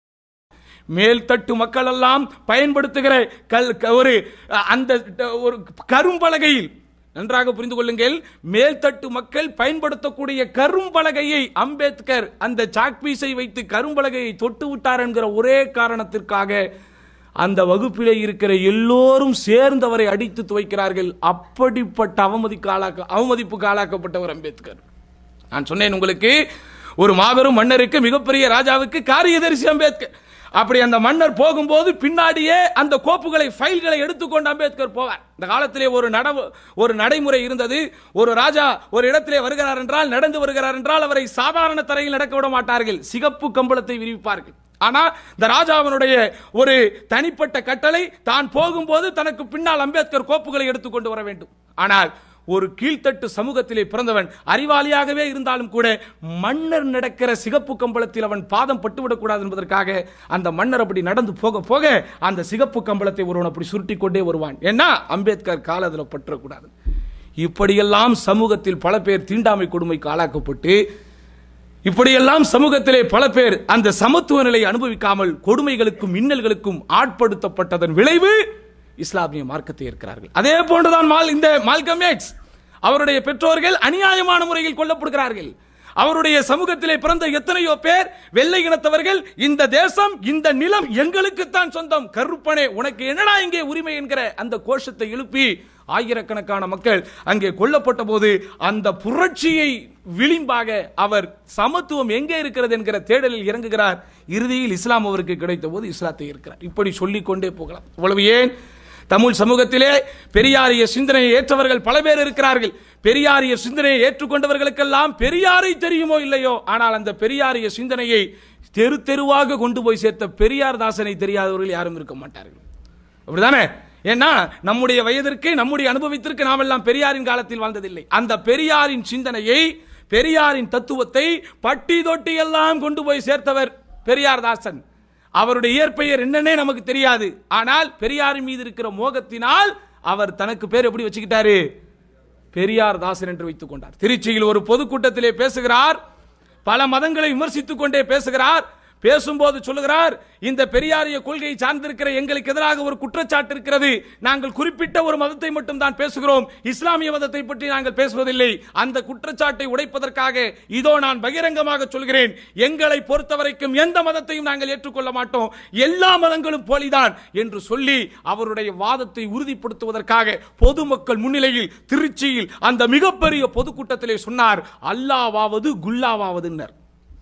மேல்தட்டு மக்கள் எல்லாம் பயன்படுத்துகிற ஒரு அந்த ஒரு கரும்பலகையில், நன்றாக புரிந்து கொள்ளுங்கள், மேல்தட்டு மக்கள் பயன்படுத்தக்கூடிய கரும்பலகையை அம்பேத்கர் அந்த சாக்பீஸை வைத்து கரும்பலகையை தொட்டு விட்டார் என்கிற ஒரே காரணத்திற்காக அந்த வகுப்பிலே இருக்கிற எல்லோரும் சேர்ந்து அவரை அடித்து துவைக்கிறார்கள். அப்படிப்பட்ட அவமதிக்கு ஆளாக்க அவமதிப்புக்கு ஆளாக்கப்பட்டவர் அம்பேத்கர். நான் சொன்னேன் உங்களுக்கு, ஒரு மாபெரும் மன்னருக்கு, மிகப்பெரிய ராஜாவுக்கு காரியதரிசி அம்பேத்கர். அப்படி அந்த மன்னர் போகும்போது பின்னாடியே அந்த கோப்புகளை, ஃபைல்களை எடுத்துக்கொண்டு அம்பேத்கர் போவார். இந்த காலத்திலே ஒரு நட ஒரு நடைமுறை இருந்தது. ஒரு ராஜா ஒரு இடத்திலே வருகிறார் என்றால், நடந்து வருகிறார் என்றால் அவரை சாதாரண தரையில் நடக்க விட மாட்டார்கள், சிகப்பு கம்பளத்தை விரிவிப்பார்கள். ஆனா இந்த ராஜாவினுடைய ஒரு தனிப்பட்ட கட்டளை, தான் போகும்போது தனக்கு பின்னால் அம்பேத்கர் கோப்புகளை எடுத்துக்கொண்டு வர வேண்டும். ஆனால் ஒரு கீழ்த்தட்டு சமூகத்திலே பிறந்தவன், அறிவாளியாகவே இருந்தாலும் கூட, மன்னர் நடக்கிற சிகப்பு கம்பளத்தில் அவன் பாதம் பட்டுவிடக் கூடாது என்பதற்காக அந்த மன்னர் அப்படி நடந்து போக போக அந்த சிகப்பு கம்பளத்தை ஒருவன் அப்படி சுருட்டி கொண்டே வருவான். ஏன்னா அம்பேத்கர் கால அதில் பற்றக்கூடாது. இப்படியெல்லாம் சமூகத்தில் பல பேர் தீண்டாமை கொடுமைக்கு ஆளாக்கப்பட்டு, இப்படியெல்லாம் சமூகத்திலே பல பேர் அந்த சமத்துவ நிலையை அனுபவிக்காமல் கொடுமைகளுக்கும் இன்னல்களுக்கும் ஆட்படுத்தப்பட்டதன் விளைவு இஸ்லாமிய மார்க்கத்தை இருக்கிறார்கள். அதே போன்றுதான் இந்த மால்கம் எக்ஸ், அவருடைய பெற்றோர்கள் அநியாயமான முறையில் கொல்லப்படுகிறார்கள். அவருடைய சமூகத்திலே பிறந்த எத்தனையோ பேர் வெள்ளை இனத்தவர்கள், இந்த தேசம், இந்த நிலம் எங்களுக்குத்தான் சொந்தம், கருப்பனே உனக்கு என்னடா இங்கே உரிமை என்கிற அந்த கோஷத்தை எழுப்பி ஆயிரக்கணக்கான மக்கள் அங்கே கொல்லப்பட்ட போது அந்த புரட்சியை விளிம்பாக அவர் சமத்துவம் எங்கே இருக்கிறது என்கிற தேடலில் இறங்குகிறார். இறுதியில் இஸ்லாம் அவருக்கு கிடைத்த போது இஸ்லாத்தை இருக்கிறார். இப்படி சொல்லிக் கொண்டே போகலாம். இவ்வளவு ஏன், தமிழ் சமூகத்திலே பெரியாரிய சிந்தனையை ஏற்றவர்கள் பல பேர் இருக்கிறார்கள். பெரியாரிய சிந்தனையை ஏற்றுக்கொண்டவர்களுக்கெல்லாம் பெரியாரை தெரியுமோ இல்லையோ, ஆனால் அந்த பெரியாரிய சிந்தனையை தெரு தெருவாக கொண்டு போய் சேர்த்த பெரியார் தாசனை தெரியாதவர்கள் யாரும் இருக்க மாட்டார்கள். அப்படிதானே? ஏன்னா நம்முடைய வயதிற்கு, நம்முடைய அனுபவத்திற்கு நாம் எல்லாம் பெரியாரின் காலத்தில் வாழ்ந்ததில்லை. அந்த பெரியாரின் சிந்தனையை, பெரியாரின் தத்துவத்தை பட்டி தொட்டி எல்லாம் கொண்டு போய் சேர்த்தவர் பெரியார் தாசன். அவருடைய இயற்பெயர் என்னன்னே நமக்கு தெரியாது. ஆனால் பெரியாரின் மீது இருக்கிற மோகத்தினால் அவர் தனக்கு பேர் எப்படி வச்சுக்கிட்டாரு? பெரியார் தாசன் என்று வைத்துக் கொண்டார். திருச்சியில் ஒரு பொதுக்கூட்டத்திலே பேசுகிறார். பல மதங்களை விமர்சித்துக் கொண்டே பேசுகிறார். பேசும்போது சொல்லுகிறார், இந்த பெரியாரிய கொள்கையை சார்ந்திருக்கிற எங்களுக்கு எதிராக ஒரு குற்றச்சாட்டு இருக்கிறது. நாங்கள் குறிப்பிட்ட ஒரு மதத்தை மட்டும் தான் பேசுகிறோம், இஸ்லாமிய மதத்தை பற்றி நாங்கள் பேசுவதில்லை. அந்த குற்றச்சாட்டை உடைப்பதற்காக இதோ நான் பகிரங்கமாக சொல்கிறேன், எங்களை பொறுத்தவரைக்கும் எந்த மதத்தையும் நாங்கள் ஏற்றுக்கொள்ள மாட்டோம், எல்லா மதங்களும் போலிதான் என்று சொல்லி அவருடைய வாதத்தை உறுதிப்படுத்துவதற்காக பொதுமக்கள் முன்னிலையில் திருச்சியில் அந்த மிகப்பெரிய பொதுக்கூட்டத்திலே சொன்னார், அல்லாவாவது குல்லாவாவதுன்னர்.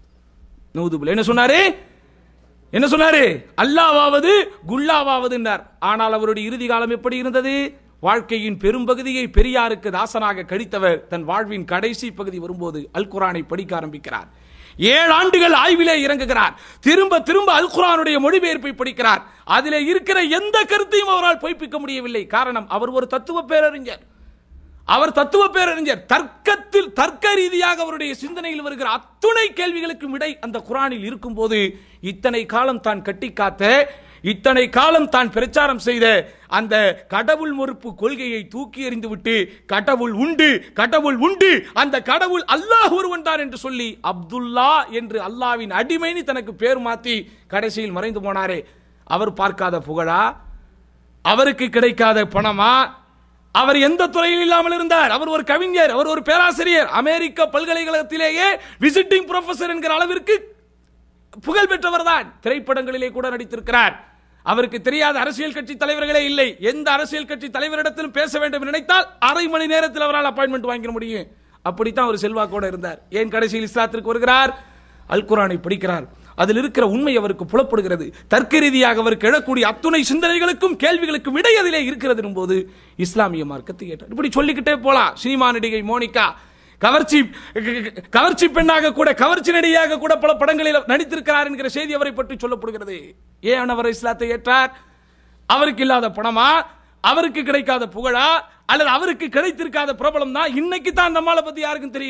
என்ன சொன்னாரு? என்ன சொன்னாரு? அல்லாவாவது குல்லாவாவது. ஆனால் அவருடைய இறுதி காலம் எப்படி இருந்தது? வாழ்க்கையின் பெரும்பகுதியை பெரியாருக்கு தாசனாக கழித்தவர் தன் வாழ்வின் கடைசி பகுதி வரும்போது அல் குர்ஆனை படிக்க ஆரம்பிக்கிறார். ஏழு ஆண்டுகள் ஆய்விலே இறங்குகிறார். திரும்ப திரும்ப அல் குர்ஆனுடைய மொழிபெயர்ப்பை படிக்கிறார். அதிலே இருக்கிற எந்த கருத்தையும் அவரால் பொய்ப்பிக்க முடியவில்லை. காரணம், அவர் ஒரு தத்துவ பேரறிஞர். அவர் தத்துவ பேரறிஞர். தர்க்கத்தில், தர்க்க ரீதியாக அவருடைய சிந்தனையில் வருகிற அத்துணை கேள்விகளுக்கு விடை அந்த குர்ஆனில் இருக்கும் போது, இத்தனை காலம் தான் கட்டி காத்த, இத்தனை காலம் தான் பிரச்சாரம் செய்த அந்த கடவுள் மறுப்பு கொள்கையை தூக்கி எறிந்து விட்டு, கடவுள் உண்டு, கடவுள் உண்டு, அந்த கடவுள் அல்லாஹ் ஒருவன் தான் என்று சொல்லி அப்துல்லா என்று அல்லாஹ்வின் அடிமைன்னு தனக்கு பேர் மாத்தி கடைசியில் மறைந்து போனாரே, அவர் பார்க்காத புகழா? அவருக்கு கிடைக்காத பணமா? அவர் எந்த துறையில் இல்லாமல் இருந்தார்? அவர் ஒரு கவிஞர், அவர் ஒரு பேராசிரியர், அமெரிக்க பல்கலைக்கழகத்திலேயே விசிட்டிங் ப்ரொஃபசர் என்கிற அளவிற்கு புகழ் பெற்றவர் தான். திரைப்படங்களிலே கூட நடித்திருக்கிறார். அவருக்கு தெரியாத அரசியல் கட்சி தலைவர்களே இல்லை. எந்த அரசியல் கட்சி தலைவரிடத்திலும் பேச வேண்டும் நினைத்தால் அரை மணி நேரத்தில் அவரால் அப்பாயின்மெண்ட் வாங்கிட முடியும். அப்படித்தான் ஒரு செல்வாக்கோடு இருந்தார். ஏன் கடைசியில் இஸ்லாத்திற்கு வருகிறார்? அல் குர்ஆனை படிக்கிறார். அதில் இருக்கிற உண்மை அவருக்கு புலப்படுகிறது. தர்க்க ரீதியாக அவருக்கு எழக்கூடிய அத்துணை சிந்தனைகளுக்கும் கேள்விகளுக்கும் விடை அதிலே இருக்கிறது போது இஸ்லாமிய மார்க்கத்தை ஏற்றார். இப்படி சொல்லிக்கிட்டே போலாம். சினிமா நடிகை மோனிகா கவர்ச்சி கவர்ச்சி பெண்ணாக கூட, கவர்ச்சி நடிகையாக கூட பல படங்களில் நடித்திருக்கிறார் என்கிற செய்தி அவரை பற்றி சொல்லப்படுகிறது. ஏன் அவர் இஸ்லாத்தை ஏற்றார்? அவருக்கு இல்லாத பணமா? அவருக்கு கிடைக்காத புகழா? அல்லது அவருக்கு கிடைத்திருக்காத பிரபலம் தான்? இன்னைக்கு தான் அந்த மாலை பத்தி யாருக்கும் தெரியல.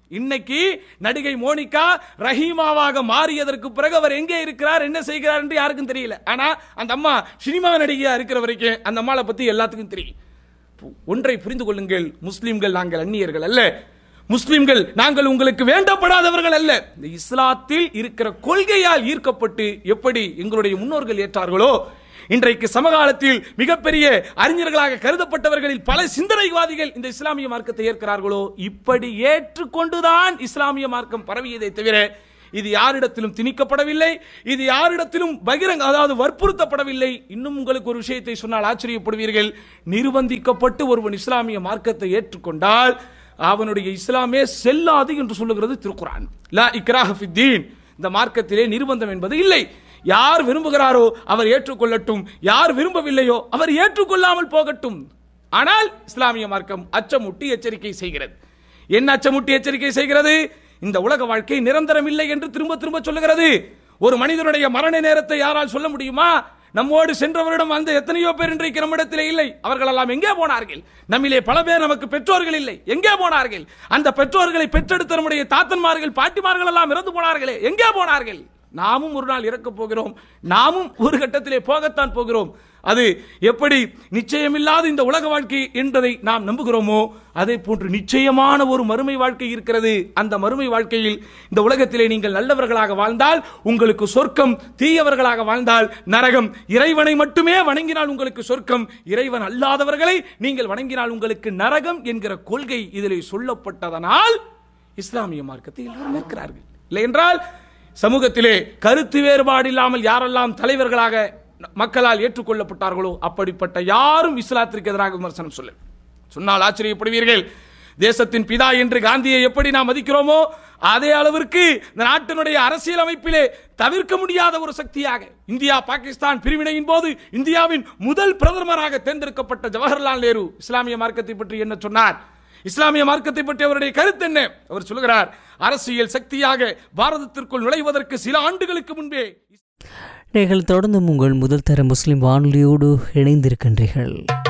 இன்னைக்கு நடிகை மோனிகா ரஹீமாவாக மாறியதற்கு பிறகு அவர் எங்கே இருக்கிறார், என்ன செய்கிறார் என்று யாருக்கும் தெரியல. ஆனா அந்த அம்மா சினிமா நடிகையா இருக்கிற வரைக்கும் அந்த அம்மாவை பத்தி எல்லாத்துக்கும் தெரியும். ஒன்றை புரிந்து கொள்ளுங்கள், முஸ்லிம்கள் நாங்கள் அந்நியர்கள் அல்ல, முஸ்லிம்கள் நாங்கள் உங்களுக்கு வேண்டப்படாதவர்கள் அல்ல. இந்த இஸ்லாத்தில் இருக்கிற கொள்கையால் ஈர்க்கப்பட்டு எப்படி எங்களுடைய முன்னோர்கள் ஏற்றார்களோ, இன்றைக்கு சமகாலத்தில் மிகப்பெரிய அறிஞர்களாக கருதப்பட்டவர்களில் பல சிந்தனைவாதிகள் இந்த இஸ்லாமிய மார்க்கத்தை ஏற்கிறார்களோ, இப்படி ஏற்றுக்கொண்டுதான் இஸ்லாமிய மார்க்கம் பரவியதை தவிர இது யாரிடத்திலும் திணிக்கப்படவில்லை, இது யாரிடத்திலும் பகிரங்க அதாவது வற்புறுத்தப்படவில்லை. இன்னும் உங்களுக்கு ஒரு விஷயத்தை சொன்னால் ஆச்சரியப்படுவீர்கள். நிர்பந்திக்கப்பட்டு ஒருவன் இஸ்லாமிய மார்க்கத்தை ஏற்றுக்கொண்டால் அவனுடைய இஸ்லாமே செல்லாது என்று சொல்லுகிறது திருக்குர்ஆன். லா இக்ராஹ ஃபித்தீன், இந்த மார்க்கத்திலே நிர்பந்தம் என்பது இல்லை. யார் விரும்புகிறாரோ அவர் ஏற்றுக்கொள்ளட்டும், யார் விரும்பவில்லையோ அவர் ஏற்றுக்கொள்ளாமல் போகட்டும். ஆனால் இஸ்லாமிய மார்க்கம் அச்சமூட்டி எச்சரிக்கை செய்கிறது. என்ன அச்சமூட்டி எச்சரிக்கை செய்கிறது? இந்த உலக வாழ்க்கை நிரந்தரம் இல்லை என்று திரும்ப திரும்ப சொல்லுகிறது. ஒரு மனிதனுடைய மரண நேரத்தை யாரால் சொல்ல முடியுமா? நம்மோடு சென்றவரிடம் அந்த எத்தனையோ பேர் இன்றைக்கு நம்மிடத்திலே இல்லை. அவர்கள் எல்லாம் எங்கே போனார்கள்? நம்மிலே பல பேர் நமக்கு பெற்றோர்கள் இல்லை, எங்கே போனார்கள்? அந்த பெற்றோர்களை பெற்றெடுத்த நம்முடைய தாத்தன்மார்கள் பாட்டிமார்கள் எல்லாம் இறந்து போனார்களே, எங்கே போனார்கள்? நாமும் ஒரு நாள் இறக்கப் போகிறோம், நாமும் ஒரு கட்டத்திலே போகத்தான் போகிறோம். அது எப்படி நிச்சயமில்லாத இந்த உலக வாழ்க்கை என்பதை நாம் நம்புகிறோமோ, அதே போன்று நிச்சயமான ஒரு மறுமை வாழ்க்கை இருக்கிறது. அந்த மறுமை வாழ்க்கையில் இந்த உலகத்திலே நீங்கள் நல்லவர்களாக வாழ்ந்தால் உங்களுக்கு சொர்க்கம், தீயவர்களாக வாழ்ந்தால் நரகம். இறைவனை மட்டுமே வணங்கினால் உங்களுக்கு சொர்க்கம், இறைவன் அல்லாதவர்களை நீங்கள் வணங்கினால் உங்களுக்கு நரகம் என்கிற கொள்கை இதிலே சொல்லப்பட்டதனால் இஸ்லாமிய மார்க்கத்தை எல்லோரும் இருக்கிறார்கள். இல்லை என்றால் சமூகத்திலே கருத்து வேறுபாடு இல்லாமல் யாரெல்லாம் தலைவர்களாக மக்களால் ஏற்றுக்கொள்ளப்பட்டார்களோ அப்படிப்பட்ட யாரும் இஸ்லாத்திற்கு எதிராக விமர்சனம் சொல்ல சொன்னால் ஆச்சரியப்படுவீர்கள். தேசத்தின் பிதா என்று காந்தியை எப்படி நாம் மதிக்கிறோமோ அதே அளவிற்கு இந்த நாட்டினுடைய அரசியல் அமைப்பிலே தவிர்க்க முடியாத ஒரு சக்தியாக இந்தியா பாகிஸ்தான் பிரிவினையின் போது இந்தியாவின் முதல் பிரதமராக தேர்ந்தெடுக்கப்பட்ட ஜவஹர்லால் நேரு இஸ்லாமிய மார்க்கத்தை பற்றி என்ன சொன்னார்? இஸ்லாமிய மார்க்கத்தை பற்றி அவருடைய கருத்து என்ன? அவர் சொல்கிறார், அரசியல் சக்தியாக பாரதத்திற்குள் நுழைவதற்கு சில ஆண்டுகளுக்கு முன்பே. நீங்கள் தொடர்ந்து உங்கள் முதல் தர முஸ்லிம் வானொலியோடு இணைந்திருக்கின்றீர்கள்.